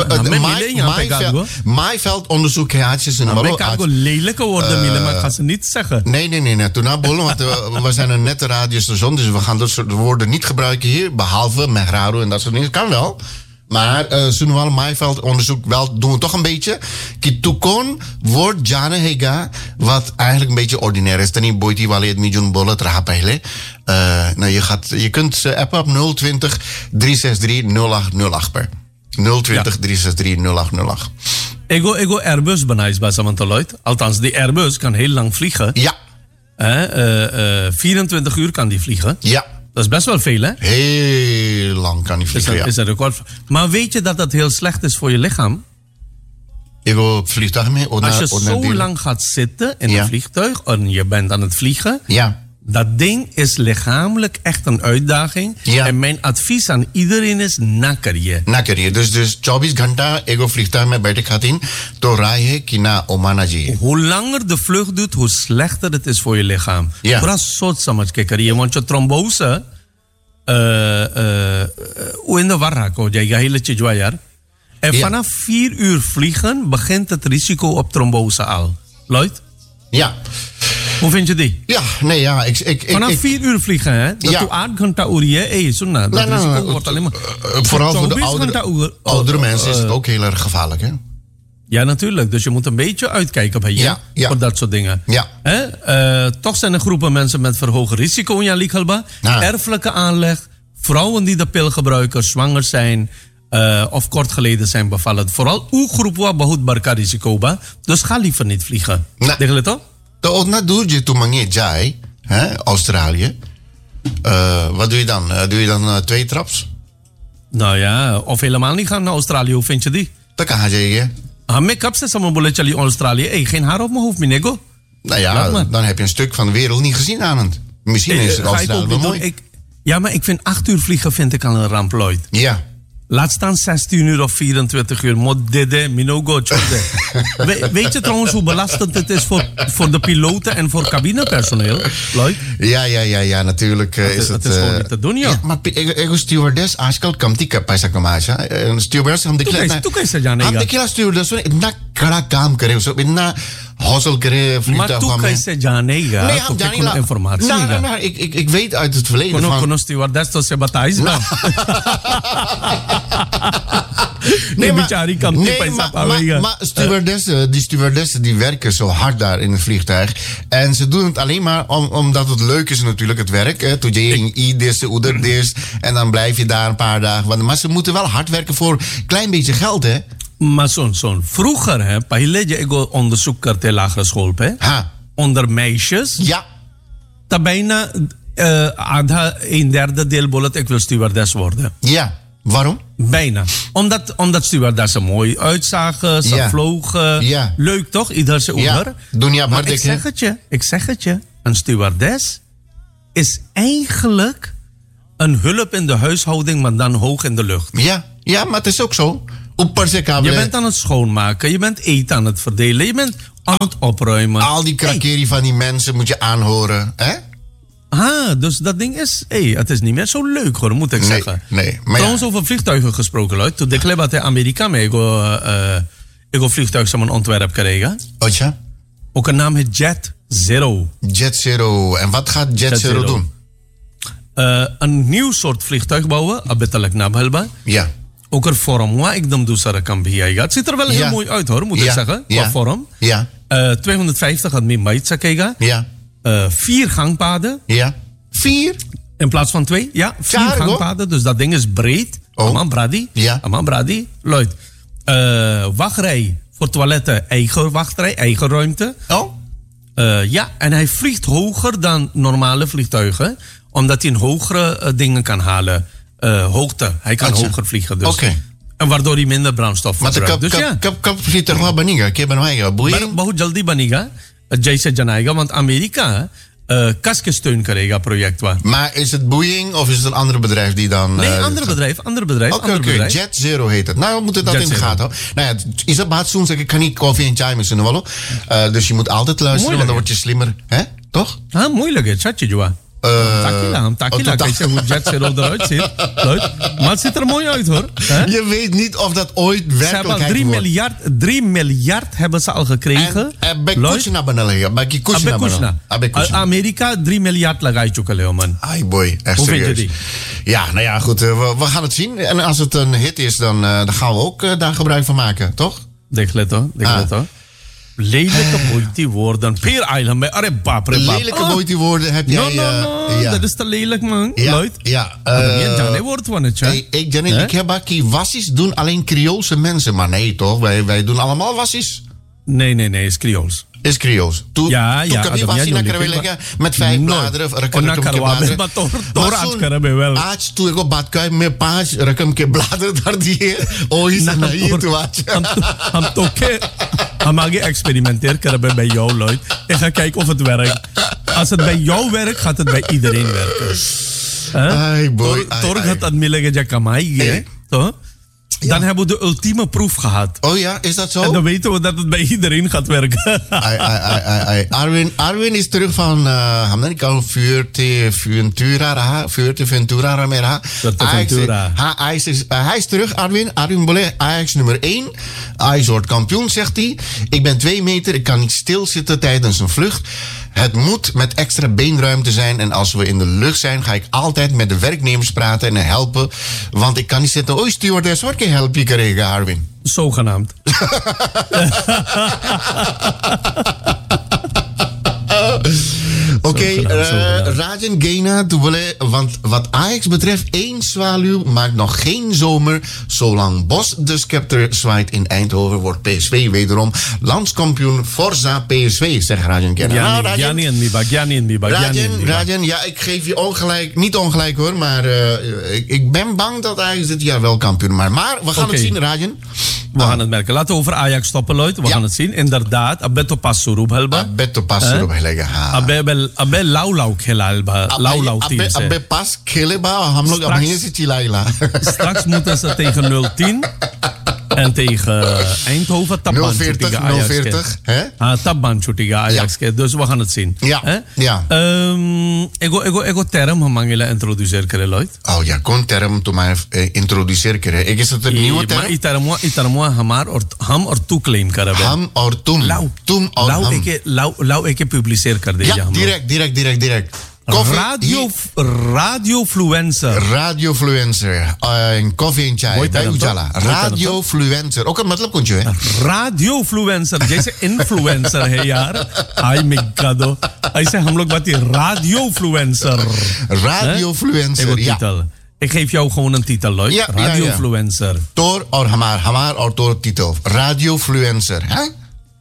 Maaiveld onderzoek had je ze nog wel. Ik kan lelijke worden, uh, maar ik ga ze niet zeggen. Nee, nee, nee. nee. Toen na bollen, want uh, we zijn een nette radiostation, dus we gaan dat soort woorden niet gebruiken hier, behalve Megrado en dat soort dingen. Kan wel. Maar uh, Sunwal Maaiveld onderzoek wel doen we toch een beetje. Kitukon wordt Jane Hega, wat eigenlijk een beetje ordinair is. Dan niet boeit die wel het miljoen bollen trappen. Nou, je gaat, je kunt uh, appen op nul twintig, drie zes drie, nul acht nul acht per. nul twintig, drie zes drie, nul acht nul acht. Ego, ego Airbus benijs bij Samantaloid. Althans, die Airbus kan heel lang vliegen. Ja. Uh, uh, uh, vierentwintig uur kan die vliegen. Ja. Dat is best wel veel, hè? Heel lang kan die vliegen, is dat, ja. Is dat record? Maar weet je dat dat heel slecht is voor je lichaam? Ik wil op vliegtuig mee. Als je zo lang gaat zitten in ja. een vliegtuig en je bent aan het vliegen... Ja. Dat ding is lichamelijk echt een uitdaging. Ja. En mijn advies aan iedereen is nakker je. Nakker je. Dus, dus चौबीस घंटा ego vliegtuig met बैठे खातिन तो राय है कि ना ओमाना जी. Hoe langer de vlucht doet, hoe slechter het is voor je lichaam. Ja. Vooral soort samaj ke kariye. Want je trombose, hoe in de war raken, je hele chijwaar. En ja. vanaf vier uur vliegen begint het risico op trombose al. Lloyd? Ja. Hoe vind je die? Ja, nee, ja. Ik, ik, ik, Vanaf ik, vier uur vliegen, hè? Dat ja. je acht ghanta uur je, eh, zo nou, dat nee, risico nee, nee, wordt alleen maar... Uh, vooral voor de oudere, uur, oudere uh, mensen is het ook heel erg gevaarlijk, hè? Ja, natuurlijk. Dus je moet een beetje uitkijken bij je, ja, ja. voor dat soort dingen. Ja. Hè? Uh, toch zijn er groepen mensen met verhoogd risico in Jalikhalba. Ja. Erfelijke aanleg, vrouwen die de pil gebruiken, zwanger zijn... Uh, of kort geleden zijn bevallen. Vooral uw groep wat behoed barka risico ba. Dus ga liever niet vliegen. Nee. Denk je toch? Tot na doe je toen maar niet jij, hè, Australië. Uh, wat doe je dan? Uh, doe je dan uh, twee traps? Nou ja, of helemaal niet gaan naar Australië. Hoe vind je die? Dat kan je. Ah, make-up ze samen bolle chali Australië. Hey, geen haar op mijn hoofd, minego. Nou ja, dan heb je een stuk van de wereld niet gezien aan het. Misschien hey, is het Australië wel mooi. Ik, ja, maar ik vind acht uur vliegen vind ik al een ramp, Lloyd. Ja. Laat staan zestien uur of vierentwintig uur. Mod dede, minogo, We, weet je trouwens hoe belastend het is voor, voor de piloten en voor cabinepersoneel, Lloyd? Ja, ja, ja, ja, natuurlijk uh, dat is, is het... Het is uh, gewoon niet te doen, joh. Ja, maar ego stewardess, आजकल कमती पैसा कमा है stewardess हम देख लेते हैं तू कैसे जानेगा हम देखिए stewardess ने इतना कड़ा काम करे उसको इतना हौसल करे maar तू कैसे जानेगा nee हम जानेगा informatie nou, nou, nou, ik, ik, ik weet uit het verleden kono, van kono stewardess तो से बताइस ना nee, maar, बेचारी कमती nee, पैसा maar, पावेगा maar stewardessen, die stewardessen die werken zo hard daar in het vliegtuig en ze doen het alleen maar om, omdat het leuk is natuurlijk het werk hè. Toen je in i-dis, oederdis en dan blijf je daar een paar dagen maar ze moeten wel hard werken voor een klein beetje geld hè. Maar zo'n zo'n vroeger hè, पहले je ego onderzoek करते lagere school पे ha. onder meisjes ja dat bijna Uh, Adha, een derde deel bullet, ik wil stewardess worden. Ja, waarom? Bijna. Omdat, omdat stewardessen mooi uitzagen, ze Ja. vlogen. Ja. Leuk toch? Ieder zijn Ja, oever. doen ja, Maar maar ik zeg het je, ik zeg het je. Een stewardess is eigenlijk een hulp in de huishouding, maar dan hoog in de lucht. Ja, ja, maar het is ook zo. Op Je bent aan het schoonmaken, je bent eten aan het verdelen, je bent aan het opruimen. Al die krakerie van die mensen moet je aanhoren, hè? Ah, dus dat ding is, hey, het is niet meer zo leuk hoor, moet ik Nee, zeggen. nee, maar Trouwens, ja. over vliegtuigen gesproken, Luid. Toen ik leefde in Amerika, maar ik go, uh, ik go vliegtuig samen ontwerp krijgen. Oh ja? Ook een naam heet Jet Zero. Jet Zero. En wat gaat Jet, Jet Zero, Zero. doen? Uh, een nieuw soort vliegtuig bouwen, abetelijk nabelba. Ja. Ook er vorm, waar ik dan doe, Sarah kan beheersen. Het ziet er wel heel Ja. mooi uit hoor, moet ik Ja. zeggen, qua Ja. vorm. Ja. Uh, tweehonderdvijftig had meer maitsa kijken. Ja. Uh, vier gangpaden. Ja. Vier? In plaats van twee, ja, vier Cargo? gangpaden. Dus dat ding is breed. Oh. Aman Brady. Ja. Aman Brady. Luid. Uh, wachtrij voor toiletten, eigen wachtrij, eigen ruimte. Oh? Uh, ja, en hij vliegt hoger dan normale vliegtuigen. Omdat hij een hogere uh, dingen kan halen. Uh, hoogte. Hij kan Atje. hoger vliegen. Dus. Oké. En waardoor hij minder brandstof Maar verbruikt. kap Dus ja. kap kap kap vliegtuig wel baniga. Ik heb een eigen boeing. Bahut jaldi baniga. Jaise janaiga. Want Amerika uh, kaskesteun krijga project wa. Maar is het Boeing of is het een ander bedrijf die dan... Nee, eh, andere bedrijf, andere bedrijf, Oké, andere oké. bedrijf. Jet Zero heet het. Nou, we moeten dat Jet in de Zero. gaten houden. Nou ja, is dat baat soms ik kan niet koffie en chai met wel. Uh, Dus je moet altijd luisteren, Moeilijk, want dan word je slimmer. Hè? Toch? Ah, moeilijk hè, chatje Joa. Uh, Takila, takila. oh, Kijk je hoe Jet Zero eruit ziet. Leuk. Maar het ziet er mooi uit hoor. Hè? Je weet niet of dat ooit Ze hebben al werkelijkheid drie wordt. miljard, drie miljard hebben ze al gekregen. En, en bij Leuk. Kushna benalen. Bij Abe Kushna Kushna. benalen. Bij Kushna. Amerika drie miljard lagay chukaleo man. Ai boy, echt Hoe vind serieus. je die? Ja, nou ja, goed. uh, we, we gaan het zien. En als het een hit is, dan, uh, dan gaan we ook uh, daar gebruik van maken, toch? Denk let hoor, denk Ah. let hoor. Lelijke moeite woorden. Peer Island bij Arre bap, re bap. Lelijke Ah. mooie woorden heb jij... No, no, uh, no. ja. Dat is te lelijk man. Ja, Luid. ja. Maar dat uh, je Jane wordt van het, ja. Hey, ik, Janet, Hè? ik heb bakkie wassies doen alleen Creoolse mensen. Maar nee, toch? Wij, wij doen allemaal wassies. Nee, nee, nee, is Creools. Is Creools. Toen, Ja, toen ja, kan je Adam, wassie jij naar doet Karabé niet, leggen met vijf Nooit. bladeren. Oh, Rekken naar een Karabé, bladeren. maar toch- toch aan Karabé wel. Aats, toen ik op badkuip met paas, rek een keer bladeren daar die Oh, is naar hier toe watje. Ham toke. Ham experimenteer Karabé bij jou, Lloyd. Ik ga kijken of het werkt. Als het bij jou werkt, gaat het bij iedereen werken. Ai, boy. ai, Torg ai. had dat millige jakamai, hè? Hey. Toch? Dan hebben we de ultieme proef gehad. Oh ja, is dat zo? En dan weten we dat het bij iedereen gaat werken. Ai, ai, ai, ai, ai. Arwin, Arwin is terug van uh, Amerika Fuerte Ventura, Fuerte Ventura Ramera. Fuerte Ventura. Hij is, uh, hij is terug, Arwin. Arwin Bolle, Ajax nummer één. Ajax wordt kampioen, zegt hij. Ik ben twee meter, ik kan niet stilzitten tijdens een vlucht. Het moet met extra beenruimte zijn. En als we in de lucht zijn, ga ik altijd met de werknemers praten en helpen. Want ik kan niet zitten. Oei, stewardess, wat kan je helpen, Karega, Arwin? Zogenaamd. Oké, Zogenaamd, uh, zogenaamd. Rajan Gena, toewele, want wat Ajax betreft, één zwaluw maakt nog geen zomer. Zolang Bos de scepter zwaait in Eindhoven, wordt P S V wederom landskampioen. Forza P S V, zegt Rajan Gena. Nou, Rajan, Gianni en Miba, Gianni en Miba, Gianni en Rajan, Miba. Rajan, ja, ik geef je ongelijk, niet ongelijk hoor, maar uh, ik, ik ben bang dat Ajax dit jaar wel kampioen maakt. Maar we gaan Oké. het zien, Rajan. We gaan het merken. Laten we over Ajax stoppen, Lloyd. We Ja. gaan het zien. Inderdaad, Abeto Passurub helba. Beto pas erop helegen. Abe Abe lau lau helba. Lau lau team. Abbe abbe pas khileba, हम लोग Straks- अपने से चिल्लाइला. Straks moeten ze tegen nul tien. En tegen Eindhoven Tabban nul veertig, nul veertig, hè? Ah, Tabban tegen Ajax. Dus we gaan het zien. Ja, Hè? ja. Um, ego ego ego term hamangila introduceer kere Lloyd. Oh ja, kon term to mij eh, introduceer keren. Ik is het een nieuwe Maar term? itarmwa itarmwa hamar or ham or tu claim kare. Ham or tum. Lau. Tum or Lau ham. eke lau lau eke publiceer kar de Ja, jam. direct, direct, direct, direct. Koffie, Radio hier, radiofluencer. radiofluencer. Uh, en koffie en chai. Mooi Bij term, Ujala. toch? Mooi term, Radiofluencer. Ook een matlab kuntje, hè? Radiofluencer जैसे influencer है यार आई मिगado ऐसे हम लोग बात radiofluencer Radiofluencer, Ego ja. titel. Ik geef jou gewoon een titel, Lloyd. Ja, ja, ja. Radiofluencer. Tor or hamar, hamar or tor titel. Radiofluencer, hè?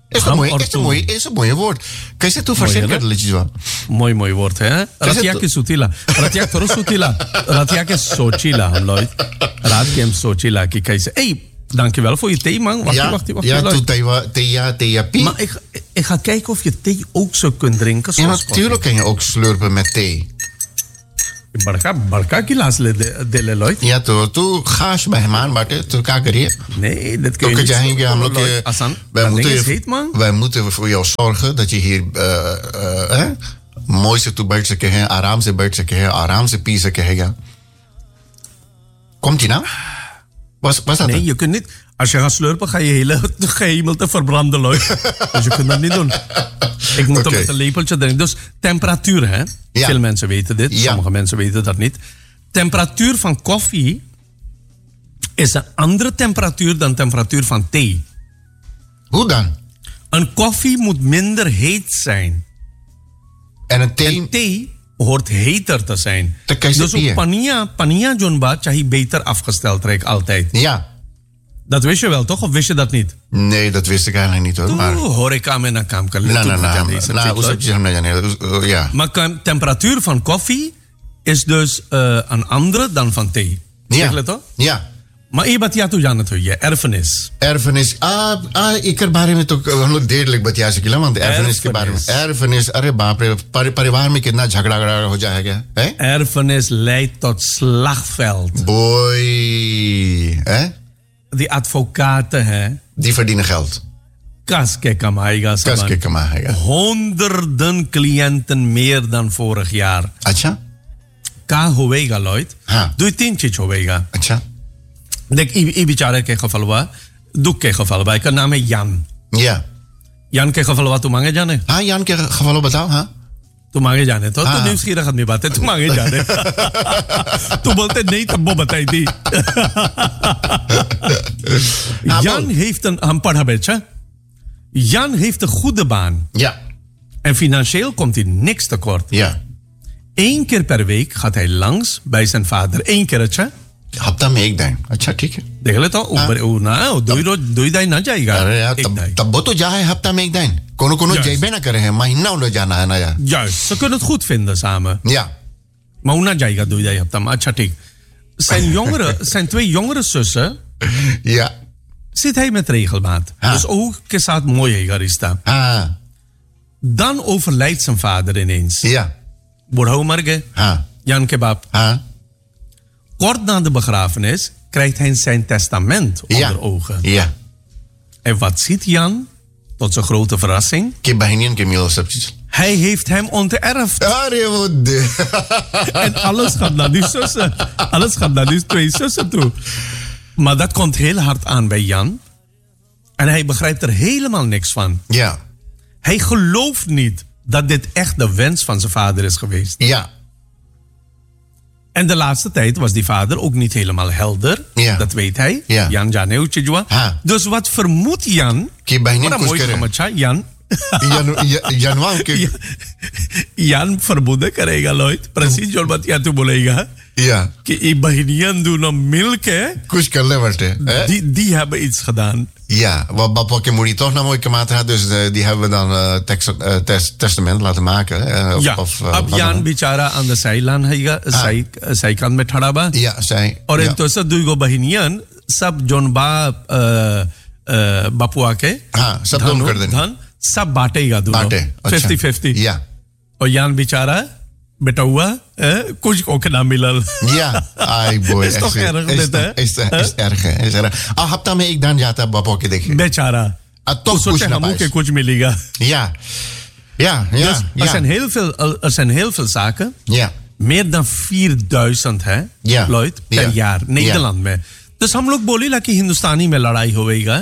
Is een mooi, is een mooi, is een mooie woord. Kan je zeggen hoe verzekerd liedjes wel? Mooi, mooi woord, hè? Ratiak is sutila. Ratiak terus sutila. Ratiak is sochila, Lloyd. Ratiak is sochila. Kijk, je hey, dankjewel voor je thee, man. Wacht, ja, wacht, wacht. Ja, wacht, thee, thee, thee, thee. Maar ik, ik ga kijken of je thee ook zo kunt drinken. Ja, natuurlijk kan je ook slurpen met thee. Barca, barca kilas le de le Lloyd. Ja, to, to gaas bij hem aan, maar to kakarië. Nee, dat kun je niet. Heen, ja, Lloyd, Asan, wij, moeten, is heet, man. wij moeten voor jou zorgen dat je hier uh, uh, eh, mooiste toe बैठ सके हैं, आराम से बैठ सके हैं, आराम से पी सके हैं. Ja. Komt ie nou? Was, was dat nee, het? je kunt niet. Als je gaat slurpen, ga je hele ga je helemaal te verbranden, Lloyd. Dus je kunt dat niet doen. Ik moet okay. hem met een lepeltje drinken. Dus temperatuur, hè? Ja. Veel mensen weten dit, ja. Sommige mensen weten dat niet. Temperatuur van koffie is een andere temperatuur dan temperatuur van thee. Hoe dan? Een koffie moet minder heet zijn. En een thee? En thee hoort heter te zijn. Dus op pania, pania jonba chahi beter afgesteld trek altijd. Ja. Dat wist je wel, toch? Of wist je dat niet? Nee, dat wist ik eigenlijk niet, hoor. Maar hoor ik aan mijn kam kan. Nou, nou, nou. Ja. Maar temperatuur van koffie is dus uh, een andere dan van thee. Ja. Zeg toch? Ja. Maar je bent ja toe Jan het je erfenis. Erfenis. Ah, ah ik er बारे में तो हम लोग देर लग बतिया सके ना मतलब erfenis के बारे में. Erfenis. अरे बाप रे परिवार में कितना झगड़ा झगड़ा हो जाएगा, hè? Erfenis leidt tot slagveld. Boy, hè? Die advocaten, hè? Die verdienen geld. Kaske kamaiga. Kaske kamaiga. Honderden cliënten meer dan vorig jaar. Acha? Ka hoega Lloyd. Doe tintje hoega. Acha? Dek i bicara ke geval wa. Doe ke geval wa. Ka naam is Jan. Ja. Jan ke geval wa tu mange jane. Ha Jan ke geval betaal, ha? Tu mange jane. To tu nieuwsgierig gaat mee baten. Tu mange jane. Tu bolte nee te bobatay di. Jan heeft een amparhabetje. Jan heeft een goede baan. Ja. En financieel komt hij niks tekort. Ja. Eén keer per week gaat hij langs bij zijn vader. Eén keertje. हफ्ता में एक दिन अच्छा ठीक है देख लेता हूँ ऊपर ऊ ना दो ही रोज दो ही दिन ना जाएगा अरे यार तब तब वो तो जा है हफ्ता में एक दिन कोनो कोनो जाइबे ना करे है महीना उन्हें जाना है ना यार juist ze kunnen het goed vinden samen ja maar hoe na जाएगा दो ही दिन हफ्ता में अच्छा ठीक zijn jongere zijn twee jongere zussen ja zit hij met regelmaat ha. Dus ook ke saat mooi है garista ha dan overlijdt zijn vader ineens ja Burhou marge ha Jan kebab ha Kort na de begrafenis krijgt hij zijn testament onder ja. ogen. Ja. En wat ziet Jan? Tot zijn grote verrassing. Hij heeft hem onterfd. En alles gaat naar die zussen. Alles gaat naar die twee zussen toe. Maar dat komt heel hard aan bij Jan. En hij begrijpt er helemaal niks van. Ja. Hij gelooft niet dat dit echt de wens van zijn vader is geweest. Ja. En de laatste tijd was die vader ook niet helemaal helder. Ja. Dat weet hij. Ja. Jan Janeuchijwa. Dus wat vermoedt Jan? Jan. Jan. Jan Jan vermoeden krijgen Lloyd. Precies zoals wat jij toen bolega. Ja. Die bahinian doen om milke. Kush kan leveren. Die die hebben iets gedaan. Ja, wat Papa Kemuri toch nou mooi gemaakt had, dus uh, die hebben we dan uh, tekst, uh, test, testament laten maken. Uh, of, ja, of, uh, ab Jan bicara aan de zijlaan हैगा zij zijkant met खड़ा बा. Ja, zij. और इन तो सब दुईगो बहिनियन सब जोन बा बापुआ के हाँ सब दोनों कर देंगे धन सब बांटेगा दोनों बांटे फिफ्टी फिफ्टी या और यान बेचारा बेटा हुआ कुछ को ना मिलल ja ai boy is toch erg dit hè is is erg hè is erg ah hafta में एक दिन जाता बापू के देखे बेचारा toch कुछ ना पाए के कुछ मिलेगा ja ja ja dus er zijn heel veel er zijn heel veel zaken ja meer dan vierduizend hè ja Lloyd per jaar Nederland में dus हम लोग बोली ला कि हिंदुस्तानी में लड़ाई होएगा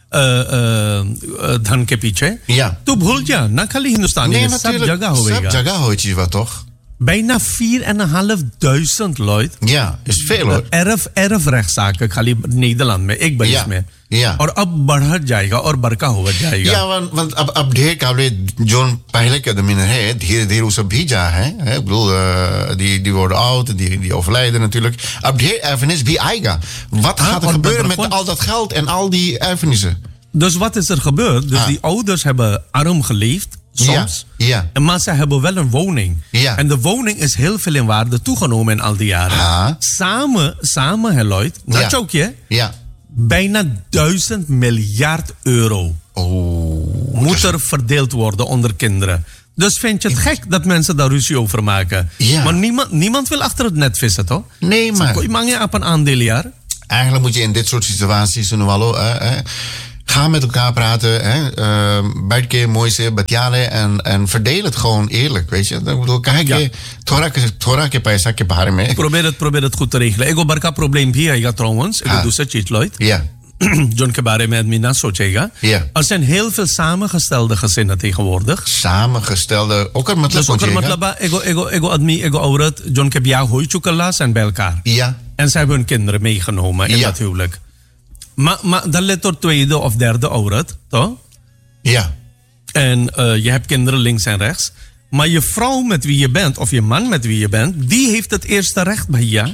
धन के पीछे ja तो भूल जा ना खाली हिंदुस्तानी में सब जगह होएगा सब जगह होएगी wat toch bijna vier en een half duizend Lloyd. Ja, is veel hoor. Erf, erfrechtszaken खाली Nederland में एक बरिस में. Ja. और अब बढ़ जाएगा और बड़का हो जाएगा. Ja, want, want अब अब ढेर काबले जो पहले के दमिन है धीरे धीरे वो सब भी जा है. Ik bedoel, uh, die die worden oud, die die overlijden natuurlijk. अब ढेर erfenis भी आएगा. Wat gaat er gebeuren met al dat geld en al die erfenissen? Dus wat is er gebeurd? Dus Ah. die ouders hebben arm geleefd, soms. Ja, ja. En maar ze hebben wel een woning. Ja. En de woning is heel veel in waarde toegenomen in al die jaren. Ah. Samen, samen, hè Lloyd, Ja. dat ook je, Ja. bijna duizend miljard euro Oh. moet er verdeeld worden onder kinderen. Dus vind je het gek dat mensen daar ruzie over maken? Ja. Maar niemand, niemand wil achter het net vissen, toch? Nee, maar Je mag je op een aandeeljaar. eigenlijk moet je in dit soort situaties, Nualo, eh, eh, ga met elkaar praten. Eh, Bij keer mooi zijn, betalen en, en verdeel het gewoon eerlijk, weet je. Ik bedoel, kijk, Ja. Thora ke paisa ke pare mee. Probeer het, probeer het goed te regelen. Ik heb een probleem hier trouwens. Ik Ah. doe het niet, Lloyd. Ja. John ke bare met mina sochega. Ja. Er zijn heel veel samengestelde gezinnen tegenwoordig. Samengestelde, ook een Dus ook matlab. matlaba, ego, ego, ego, admi, ego, aurat, John ke bia hoichukala zijn bij elkaar. Ja. En zij hebben hun kinderen meegenomen in Ja. dat huwelijk. Maar, maar dan let er tweede of derde aurat, toch? Ja. En uh, je hebt kinderen links en rechts. Maar je vrouw met wie je bent, of je man met wie je bent, die heeft het eerste recht bij je.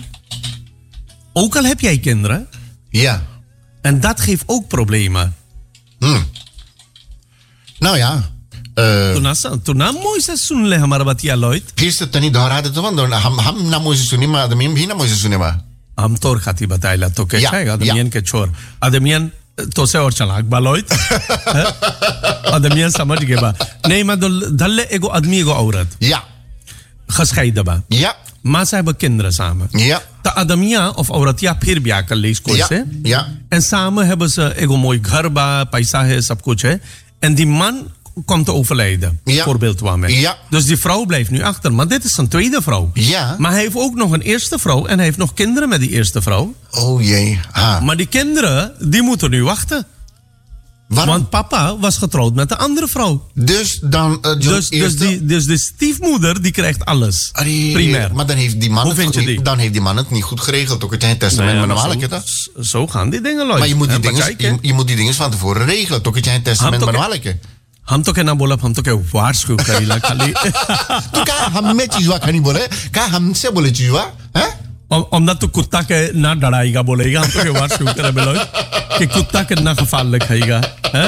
Ook al heb jij kinderen. Ja. En dat geeft ook problemen. Hmm. Nou ja. Uh, Toen na toen na mooi seizoen leggen maar wat jij Lloyd. Piste tani doorraden te wandelen. Ham ham na mooi seizoen maar de mim hina mooi seizoen maar. Am tor khati bataila to ke Ja, chai ja. adamian ke chor. Adamian to se और चलाक बा Lloyd. Adamian समझ गए बा. Nee, maar dalle ego admi ego aurat. Ja. Gescheiden ba. Ja. Maar ze hebben kinderen samen. Ja. De Adamia of Auratia फिर भी आकर lees कोई Ja. से. Ja. En samen hebben ze ego mooi घर बा, पैसा है, सब कुछ है. En die man komt te overlijden. Ja. Voorbeeld waarmee. Ja. Dus die vrouw blijft nu achter. Maar dit is zijn tweede vrouw. Ja. Maar hij heeft ook nog een eerste vrouw. En hij heeft nog kinderen met die eerste vrouw. Oh jee. Ah. Maar die kinderen, die moeten nu wachten. Waarom? Want papa was getrouwd met de andere vrouw. Dus dan... Uh, John Dus, dus, eerste... die, dus de stiefmoeder, die krijgt alles. Allee, Primair. Maar dan heeft die man Hoe het vind je goed- die? Dan heeft die man het niet goed geregeld. Ook het testament Nee, met maar een zo- walke. zo, zo gaan die dingen, Lloyd. Maar je moet die Hè, dingen, bekijk, hè. je, je moet die dingen van tevoren regelen. Toch het testament Ham met een toch- walke. हम तो कहना बोला हम तो क्या वार्षिक करीला खाली तो क्या हम में चीजवा खानी बोले क्या हमसे बोले चीजवा हैं Om- omdat de कुत्ता के ना डराएगा बोलेगा हम तो क्या वार्षिक करे बेलो कि कुत्ता कितना gevaarlijk हैगा हैं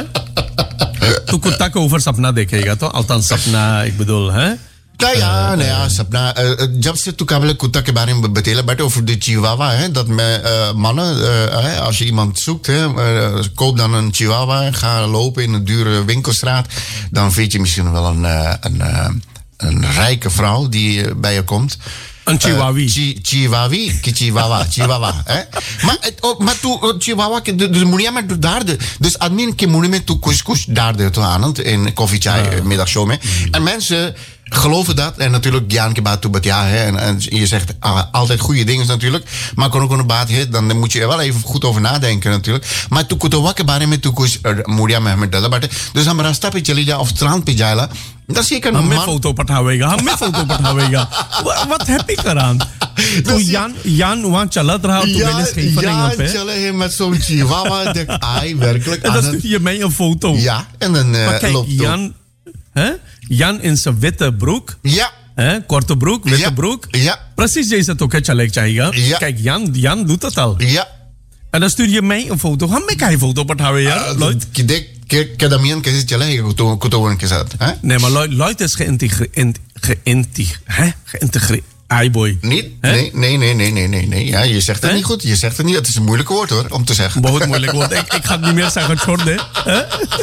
तो कुत्ता के ऊपर सपना देखेगा तो althans सपना ik bedoel हैं Nou ja, nou ja, Sapna. Uh, जब से तू काबिल कुत्ता के बारे में बतेला बैठे over de chihuahua, hè, dat me, uh, mannen, uh, als je iemand zoekt, hè, uh, koop dan een chihuahua, ga lopen in een dure winkelstraat, dan vind je misschien wel een, uh, een, uh, een rijke vrouw die uh, bij je komt. Een chihuahua. Uh, chi, chihuahua, ki chihuahua, chihuahua, hè. Maar, het- oh, maar tu uh, chihuahua, ke- dus moet je maar daar de, dus admin ke moet je met tu couscous daar de toe aan het in koffie chai middagshow mee. En mensen geloven dat en natuurlijk Jan Kebaat toe ja hè en, en je zegt ah, altijd goede dingen natuurlijk, maar kon ook een baat hè, dan moet je er wel even goed over nadenken natuurlijk. Maar tu kuto wakke bare met tu kus moedia met dat maar dus dan maar een stapje chali of strand pijala. Dat is zeker een हमें man. Photo पठावेगा हमें फोटो पठावेगा Wa- wat heb ik eraan toen Jan Jan वहाँ चलत रहा तो Ja, मैंने Scheveningen ja, पे chillen met zo'n chihuahua. Ik denk, ai, werkelijk. en aan dan het- stuur je mij een foto Ja, en dan uh, maar kijk loopt het op. Jan hè? Jan in zijn witte broek Ja, hè? korte broek witte Ja. broek ja, precies deze toch चलेक चाहिए Ja. kijk Jan Jan doet dat al ja. en dan stuur je mij een foto हमें का foto पठावे यार Lloyd Ik denk, ke ke damien ke zit chillen, kuto kuto een keer hè? nee maar Lloyd, Lloyd is geïntegreerd geïntegreerd hè geïntegreerd ai boy Niet? Hè? Nee, nee, nee, nee, nee, nee, nee. Ja, je zegt het Hè? niet goed. Je zegt het niet. Het is een moeilijk woord hoor, om te zeggen. बहुत moeilijk woord ik, ik ga het niet meer zeggen छोड़ hè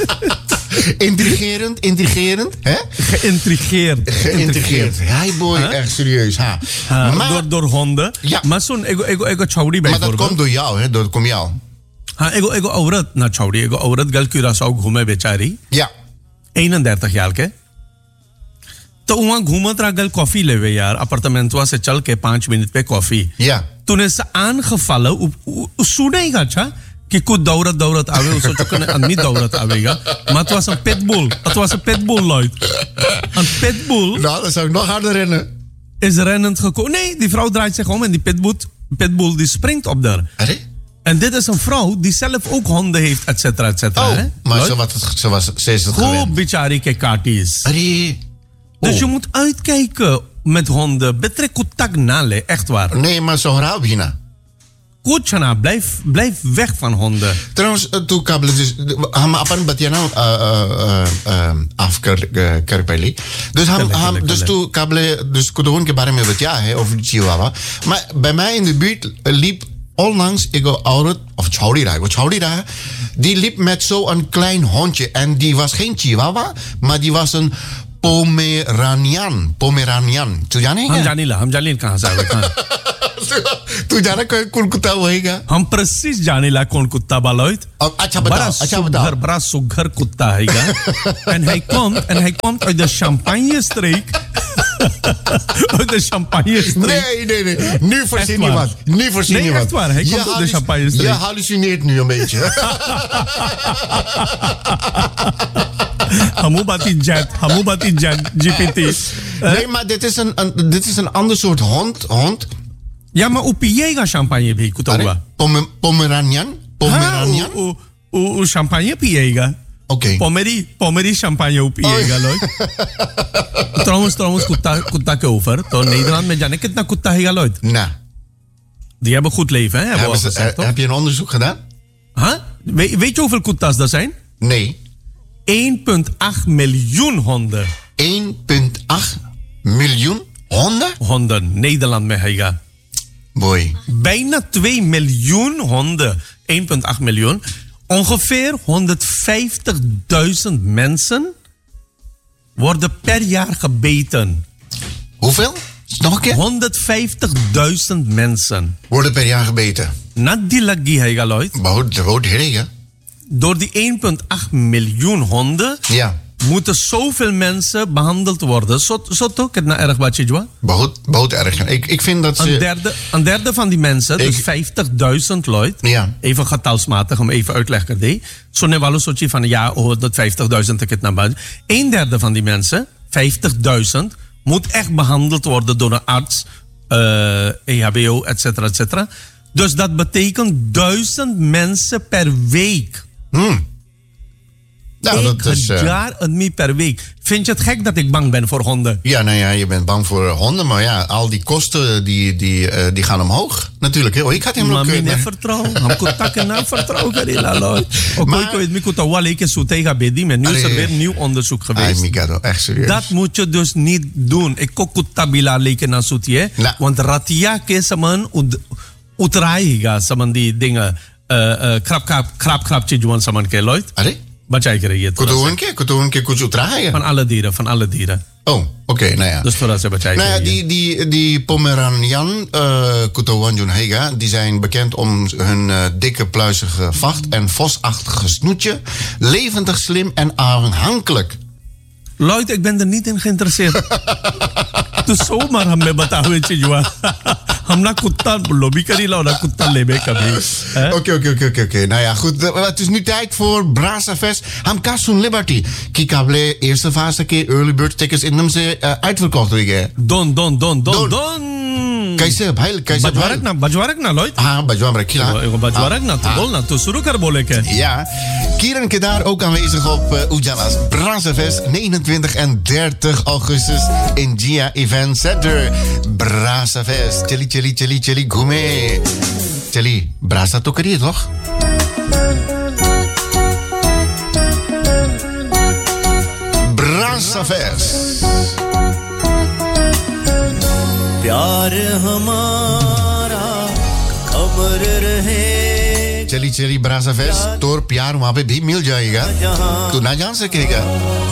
Intrigerend, intrigerend, hè? geïntrigeerd Geïntegreerd. Hi boy, Huh? echt serieus. Ha. हाँ, maar, door, door honden. Ja. Maar zo'n ego, ego, ego छौड़ी maar dat bijvoorbeeld. komt door jou, hè? Dat komt jou. हाँ एगो एगो औरत ना छौड़ी एगो औरत गल क्यूरासाओ घूमे बेचारी Ja. इकतीस साल के तो वहाँ घूमत रहा गल कॉफी लेवे यार अपार्टमेंटवा से चल के पांच मिनट पे कॉफी Ja. तूने से aangevallen सुनेगा अच्छा कि कुछ दौड़त दौड़त आवे उसको चुकने आदमी दौड़त आवेगा maar het was een pitbull het was een pitbull Lloyd een pitbull Nou, dan zou ik nog harder rennen. is rennend gekomen nee die vrouw draait zich om en die pitbull pitbull die springt op daar. Allee? En dit is een vrouw die zelf ook honden heeft, et cetera, et cetera. Oh, hè? maar Lloyd? zo was het, zo was, ze is het Goed, gewend. bichari ke katis. Allee. Dus Oh. je moet uitkijken met honden. Betrek contact nale, echt waar. Nee, maar zo raar bijna. Kuchana, blijf, blijf weg van honden. Trouwens, toen kabelen dus... Ham apan batiana afkerpeli. Dus ham, ham, dus toen kabelen... Dus kudoon ke bare me batja, over de chihuahua. Maar bij mij in de buurt liep onlangs... Ik go ouder... Of Chaudira, ik go Chaudira. Die liep met zo'n klein hondje. En die was geen chihuahua, maar die was een Pomeranian. Pomeranian. Toen jij niet? Hamjanila, Hamjanila kan zeggen. Toen jij kon kon kuta hoega. Ham precies Janila kon kuta baloid. Acha betaal, acha betaal. Bara sugar kuta higa. En hij komt en hij komt uit de Champagne-streek. Uit de Champagne-streek. Nee, nee, nee. Nu voorzien je wat. Nu voorzien nee, je wat. Echt waar. Hij komt uit de Champagne-streek. Je hallucineert nu een beetje. Hamubati Jet, Hamubati Jet, G P T. Nee, maar dit is een, een, dit is een ander soort hond. hond. Ja, maar hoe piega champagne bi kutowa? Pomer, Pomeranian? Pomeranian? O, o, o champagne piega. Oké. Okay. Pomeri, Pomeri champagne hoe piega, loy. Trouwens, trouwens, kuta, kuta ke over. To Nederland met Janek het na kuta higa, loy. Nou. Die hebben goed leven, hè? Hebben ze, gezegd, uh, heb je een onderzoek gedaan? Huh? We, weet je hoeveel kutas er zijn? Nee. één komma acht miljoen honden. één komma acht miljoen honden? Honden. Nederland met higa. Boy. Bijna twee miljoen honden. één komma acht miljoen. Ongeveer honderdvijftigduizend mensen worden per jaar gebeten. Hoeveel? Nog een keer? honderdvijftigduizend mensen worden per jaar gebeten. Not die lagi hega loit. Door die één komma acht miljoen honden. Ja. Moeten zoveel mensen behandeld worden. Zo, zo toch? Het nou erg wat je doet? Behoud erg. Ik, ik vind dat ze... Een derde, een derde van die mensen, ik, dus vijftigduizend Lloyd. Ja. Even getalsmatig, om even uit te leggen. Zo ne wel een soortje van, ja, honderdvijftigduizend ik het naar buiten. Een derde van die mensen, vijftigduizend, moet echt behandeld worden door een arts, uh, E H B O, et cetera, et cetera. Dus dat betekent duizend mensen per week. Hmm. Nou, ik dat is, uh... jaar een mie per week. Vind je het gek dat ik bang ben voor honden? Ja, nou ja, je bent bang voor honden. Maar ja, al die kosten die, die, uh, die gaan omhoog. Natuurlijk. Oh, ik had hem maar ook... Maar mijn vertrouwen. Ham kon takken na vertrouwen. Oké, ik weet niet wat wel ik zo tegen bedi. Maar nu is er weer nieuw onderzoek geweest. Ay, Mikado, echt serieus. Dat moet je dus niet doen. Ik kook kutabila leken na soetje. Want ratia kesa man utraiga saman die dingen. Krap krap krap krapje juan saman ke Lloyd. Allee? Wat jij krijgt. Kutuunke, kutuunke, kutuutraaien. Van alle dieren, van alle dieren. Oh, oké, okay, nou ja. Dus voor dat ze wat jij Nou ja, die, die, die Pomeranian, uh, Kutuwanjun Hega, die zijn bekend om hun uh, dikke, pluizige vacht en vosachtige snoetje. Levendig, slim en aanhankelijk. Lloyd, ik ben er niet in geïnteresseerd. Dus zomaar ham me batawen chijwa. Ham na kutan lobby kan la na kutan lebe kabi. Oké, oké, oké, oké. Nou ja, goed. Het is nu tijd voor Brassafest. Ham Kasun Liberty. Kikable eerste fase keer early bird tickets in hem ze uh, uitverkocht liggen. Don, don, don, don, don. Kaise bhail, kaise bhail. Bajwarak na, bajwarak na, Lloyd. Ah, bajwarak kila. Bajwarak na, tol na, to suru kar boleke. Ja. Kieran Kedar ook aanwezig op uh, Ujala's Brassafest. negenentwintig en dertig augustus in Gia Event Center. Brassafest. Chili, chili, chili, chili, gume. Chili, brasa tokerie toch? Brassafest. प्यार हमारा खबर रहे चली चली ब्रासाफेस्ट तोर प्यार वहां पे भी मिल जाएगा तू ना जान सकेगा.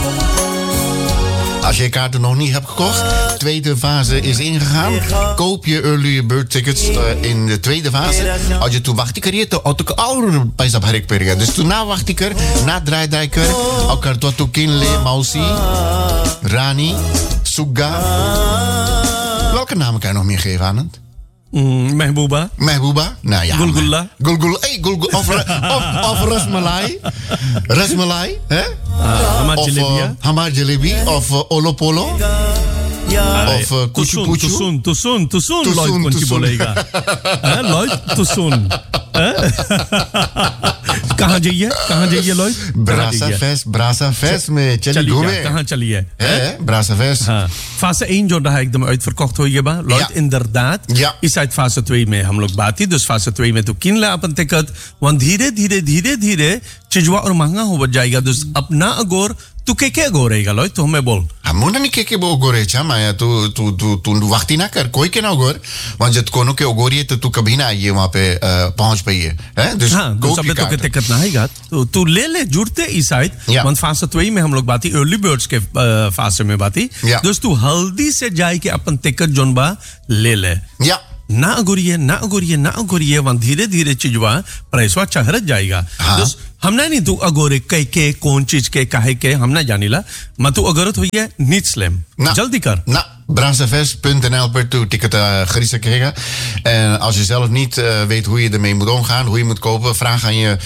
Als je kaarten nog niet hebt gekocht, de tweede fase is ingegaan. Koop je early bird tickets uh, in de tweede fase. Als je toen wacht ik er je te auto ouder bij dat harek perga. Dus toen na wacht ik er, na draai draai ik er, elkaar tot toe kinle, Mausi, Rani, Suga. Welke namen kan je nog meer geven aan het? Mm, Mehbooba. Mehbooba? Nou ja. Gulgulla. Gulgulla. Hey, Gulgulla. Of, of, of Rasmalai. Rasmalai. Hè? Uh, Hamar of Jalebi. Uh, Hamar Jalebi. Of uh, Olopolo. Ja. Of uh, Kuchu Puchu. Tusun, Tusun, Tusun. Lloyd kon je bolega. Lloyd, Tusun. कहाँ जाइए कहाँ जाइए लोग Brasa Fest, Brasa Fest में चली घूमे कहाँ चलिए hè Brasa Fest हाँ fase één जो रहा एकदम uitverkocht हो ये बा लोग inderdaad ja इस uit fase twee में हम लोग बात ही dus fase twee में तो किन ले अपन ticket want धीरे धीरे धीरे धीरे चीजवा और महंगा हो जाएगा dus अपना अगोर तू के के अगोर रहेगा लोग तो हमें बोल हम नहीं के के वो गोरे चा माया तू तू तू तू वक्ती ना कर कोई के ना गोर वहाँ जब कोनो के गोरी है तो तू कभी ना आइए वहाँ पे पहुँच पाइए हैं dus हाँ dus अब तो के ticket ना आएगा तो तू ले ले जुड़ते इस uit want fase twee में हम लोग बात ही early birds के fase में बात ही dus तू हल्दी से जाए के अपन ticket जोन बा ले ले या ना अगुरिए ना अगुरिए ना अगुरिए वन धीरे धीरे चीजवा प्राइसवा चढ़त जाएगा हाँ? हमने नहीं तू अगोरे कई के कौन चीज के काहे के हमने जानीला मैं तू अगरत हुई है नीट स्लैम जल्दी कर ना brasafest punt n l per toe ticket uh, gerissen krijgen. En als je zelf niet uh, weet hoe je ermee moet omgaan, hoe je moet kopen, vraag aan je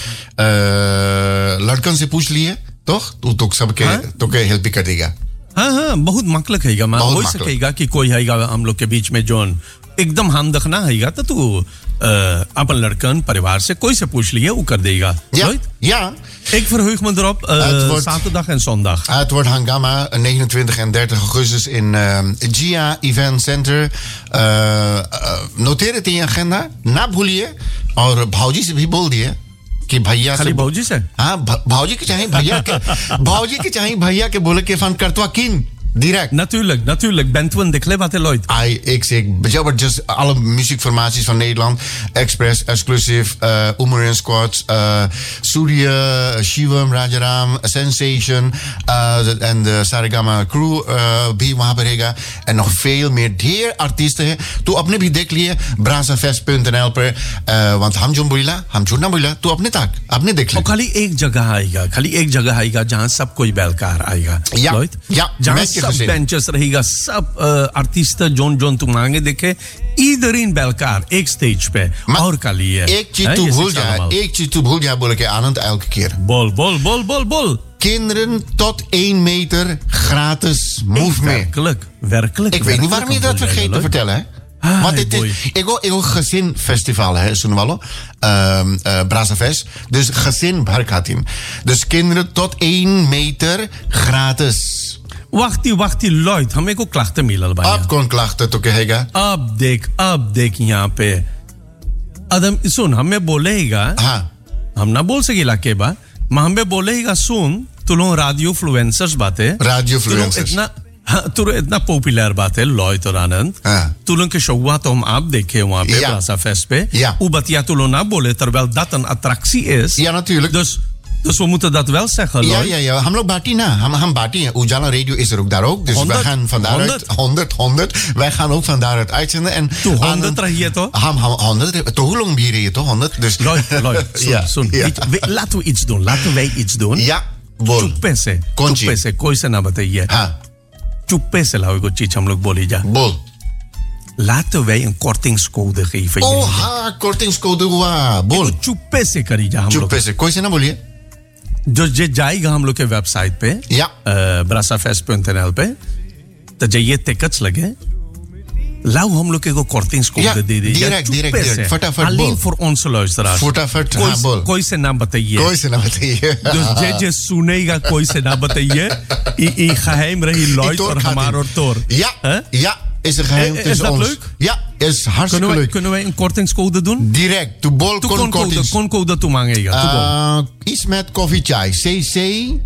uh, लड़कन से पूछ लिए toch? तो तो सब के तो के हेल्प कर देगा. हाँ हाँ बहुत मकलक हैगा मैं हो सकेगा कि कोई हैगा हम लोग के बीच में जोन एकदम हम दखना हैगा तो तू अपन लड़कन परिवार से कोई से पूछ लिए वो कर देगा. Ja, ja. Ik verheug me erop, uh, wordt, zaterdag en zondag. Het wordt Hangama, negenentwintig en dertig augustus in uh, G I A Event Center. Uh, uh, noteer het in je agenda. ना भूलिए और भाऊजी से भी बोल दिए कि भैया खाली भाऊजी से हाँ भाऊजी के चाहिए भैया के भाऊजी के चाहिए भैया के बोले के फन करतवा किन direct. Natuurlijk, natuurlijk. Bentwen de Klebat Lloyd. Ai, ik zeg, jabberjust, alle muziekformaties van Nederland. Express, Exclusive, uh, Umarin Squad, uh, Surya, Shivam, Rajaram, Sensation uh, en de Sarigama Crew, uh, B. Wahaberega. En nog veel meer deer artiesten. Toe apne bhi dekh liye, brasafest punt n l per. Uh, want हम जो बोला, हम जो ना बोला, तू अपने तक, अपने देख ले. और खाली एक जगह आएगा, खाली एक जगह आएगा जहाँ सब कोई बैलकार आएगा. Ja, ja, जहाँ सब बेंचेस रहेगा, सब आर्टिस्ट जोन जोन तुम मांगे देखे, iedereen bij elkaar, एक स्टेज पे और का लिए. एक चीज तू भूल जा, एक चीज तू भूल जा बोले के आनंद elke keer. Bol, bol, bol, bol, bol. Kinderen tot één meter gratis move mee. Werkelijk, werkelijk. Ik weet niet waarom je dat vergeet te vertellen, hè? Ah, want dit is, ik wil een gezinfestival, hè, Sunwallo. Um, uh, Brasafest. Dus gezin Barkatin. Dus kinderen tot één meter gratis. Wacht, wacht, Lloyd. हमें को klachten मिलल बा. अब कौन klachten तो कहेगा? अब देख, अब देख यहाँ पे. अदम सुन, हमें बोलेगा. हाँ. हम ना बोल सकेला के बा. मैं हमें बोलेगा सुन, तू लोग radio influencers बातें. Radio influencers. इतना तू इतना पॉपुलर बात है लॉयड और आनंद. तू लोग के शोवा तो हम आप देखे वहाँ पे Brasafest पे. वो बतिया तू लोग ना बोले terwijl dat een attractie is. Ja, natuurlijk. Dus Dus we moeten dat wel zeggen, Ja, ja, ja. हम लोग बाटी ना. हम हम बाटी. Ujala Radio is er ook daar ook. Dus wij gaan van daaruit honderd, honderd. Wij gaan ook van daaruit uitzenden en Toe honderd रहिए तो. हम हम honderd. तो hoe lang bier je toch honderd? Dus Lloyd, Lloyd. Ja, soon. Laten we iets doen. Laten wij iets doen. Ja. बोल. चुप्पे से. कौन चुप्पे से कोई से ना बताइए. हाँ. चुप्पे से लाओ कोई चीज हम लोग बोली जा. बोल. Laten wij een kortingscode geven. Oh, ha, kortingscode हुआ. बोल. चुप्पे से करी जा हम लोग. चुप्पे से. कोई से ना बोलिए. जो जे जाएगा हम लोग के वेबसाइट पे या brasafest punt n l पे तो जाइए टिकट्स लगे लाओ हम लोग को kortings कोड दे दीजिए direct direct direct फटाफट alleen voor onze luisteraars फटाफट हाँ बोल कोई से ना बताइए कोई से ना बताइए dus जे जे सुनेगा कोई से ना बताइए ये geheim रही Lloyd और हमारा और तोर ja ja is een geheim tussen ons. Leuk? Ja, is hartstikke kunnen wij, leuk. Kunnen wij een kortingscode doen? Direct. To bol tu kon kortings. Kon code tu mangega. Uh, iets met koffie chai. C C.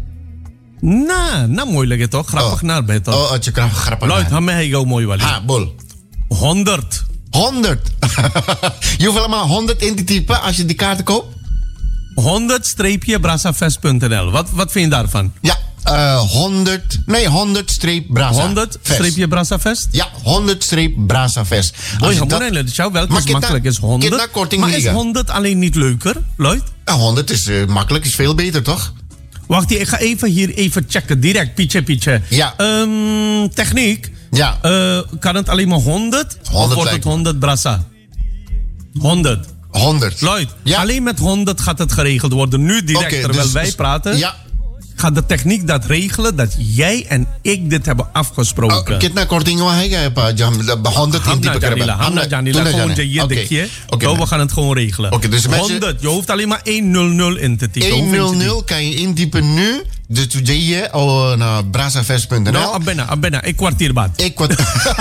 Na, na moeilijk toch? Grappig naar beter. Oh, het je grappig. Lloyd, hame hij gauw mooi wel. Ha, bol. honderd. honderd. Je hoeft allemaal honderd in te typen als je die kaarten koopt. honderd streepje brasafest punt n l. Wat, wat vind je daarvan? Ja. Uh, honderd, nee, honderd streep Brasa. honderd streepje Brasafest? Ja, honderd streep Brasafest. Als je dat... Het zou wel eens makkelijk is honderd. Maar is honderd alleen niet leuker, Lloyd? Ja, honderd is uh, makkelijk, is veel beter, toch? Wacht, ik ga even hier even checken, direct, pietje, pietje. Ja. Um, techniek. Ja. Uh, kan het alleen maar honderd? honderd of wordt het honderd Brasa? honderd. honderd. Lloyd, ja. alleen met honderd gaat het geregeld worden. Nu direct, okay, terwijl dus, wij praten. Ja. Gaat de techniek dat regelen dat jij en ik dit hebben afgesproken? Oh, kitna korting wa hai pa jam honderd in die Janila, Hamna Janila, gewoon je dikje. Zo, we gaan het gewoon regelen. Oké, dus honderd, je hoeft alleen maar honderd in te typen. honderd kan je intypen nu. Dus toen je je al naar brasafest punt n l. Nou, abena, abena, ik kwartier baat. Ik kwartier.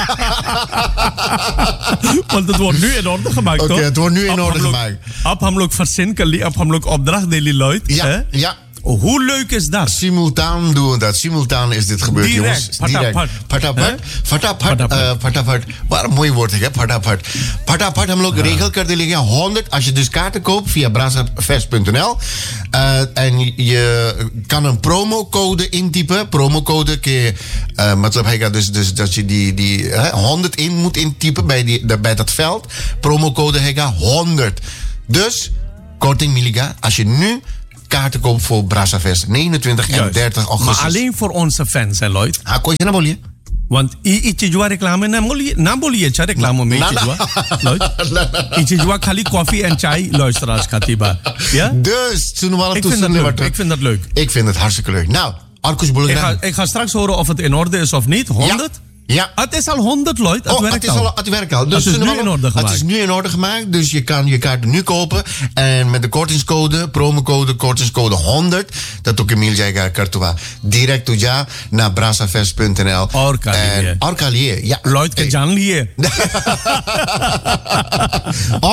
Want het wordt nu in orde gemaakt, Oké, toch? het wordt nu in orde gemaakt. Ab hamlok verzinnen, ab hamlok opdracht delen luid. Ja, ja. Oh, hoe leuk is dat? Simultaan doen we dat. Simultaan is dit gebeurd, Direct. jongens. Direct. Patapat. Patapat. Patapat. Waar een mooi woord, hè? Patapat. Patapat hebben we ook regelkaart liggen. honderd. Als je dus kaarten koopt via brasafest punt n l. Uh, en je kan een promocode intypen. Promocode kun je... Uh, matlab, hij gaat dus, dus dat je die, die uh, honderd in moet intypen bij, die, bij dat veld. Promocode hij gaat honderd. Dus, korting Miliga. Als je nu... kaarten kopen voor Brasafest. negenentwintig en dertig augustus. Maar alleen voor onze fans, hè, Lloyd? Ah, kon je naar Bolje? Want ietsje jua reclame na Bolje, na Bolje cha reclame mee ietsje jua. Lloyd? Ietsje jua khali koffie en chai luisteraars katiba. Ja? Dus, toen we al ik vind dat leuk. Ik vind dat leuk. Ik vind het hartstikke leuk. Nou, Arkus Boulevard. Ik ga, ik ga straks horen of het in orde is of niet. honderd? Ja. Ja. Het is al honderd, Lloyd. Het oh, werkt het is al. al. Het werkt al. Dus het is nu in orde gemaakt. Het is nu in orde gemaakt. Dus je kan je kaart nu kopen. En met de kortingscode, promocode, kortingscode honderd. Dat ook Emil zei, kartua. Direct toe ja naar brasafest punt n l. Orkalier. Orkalier, ja. Lloyd, ke jan liye.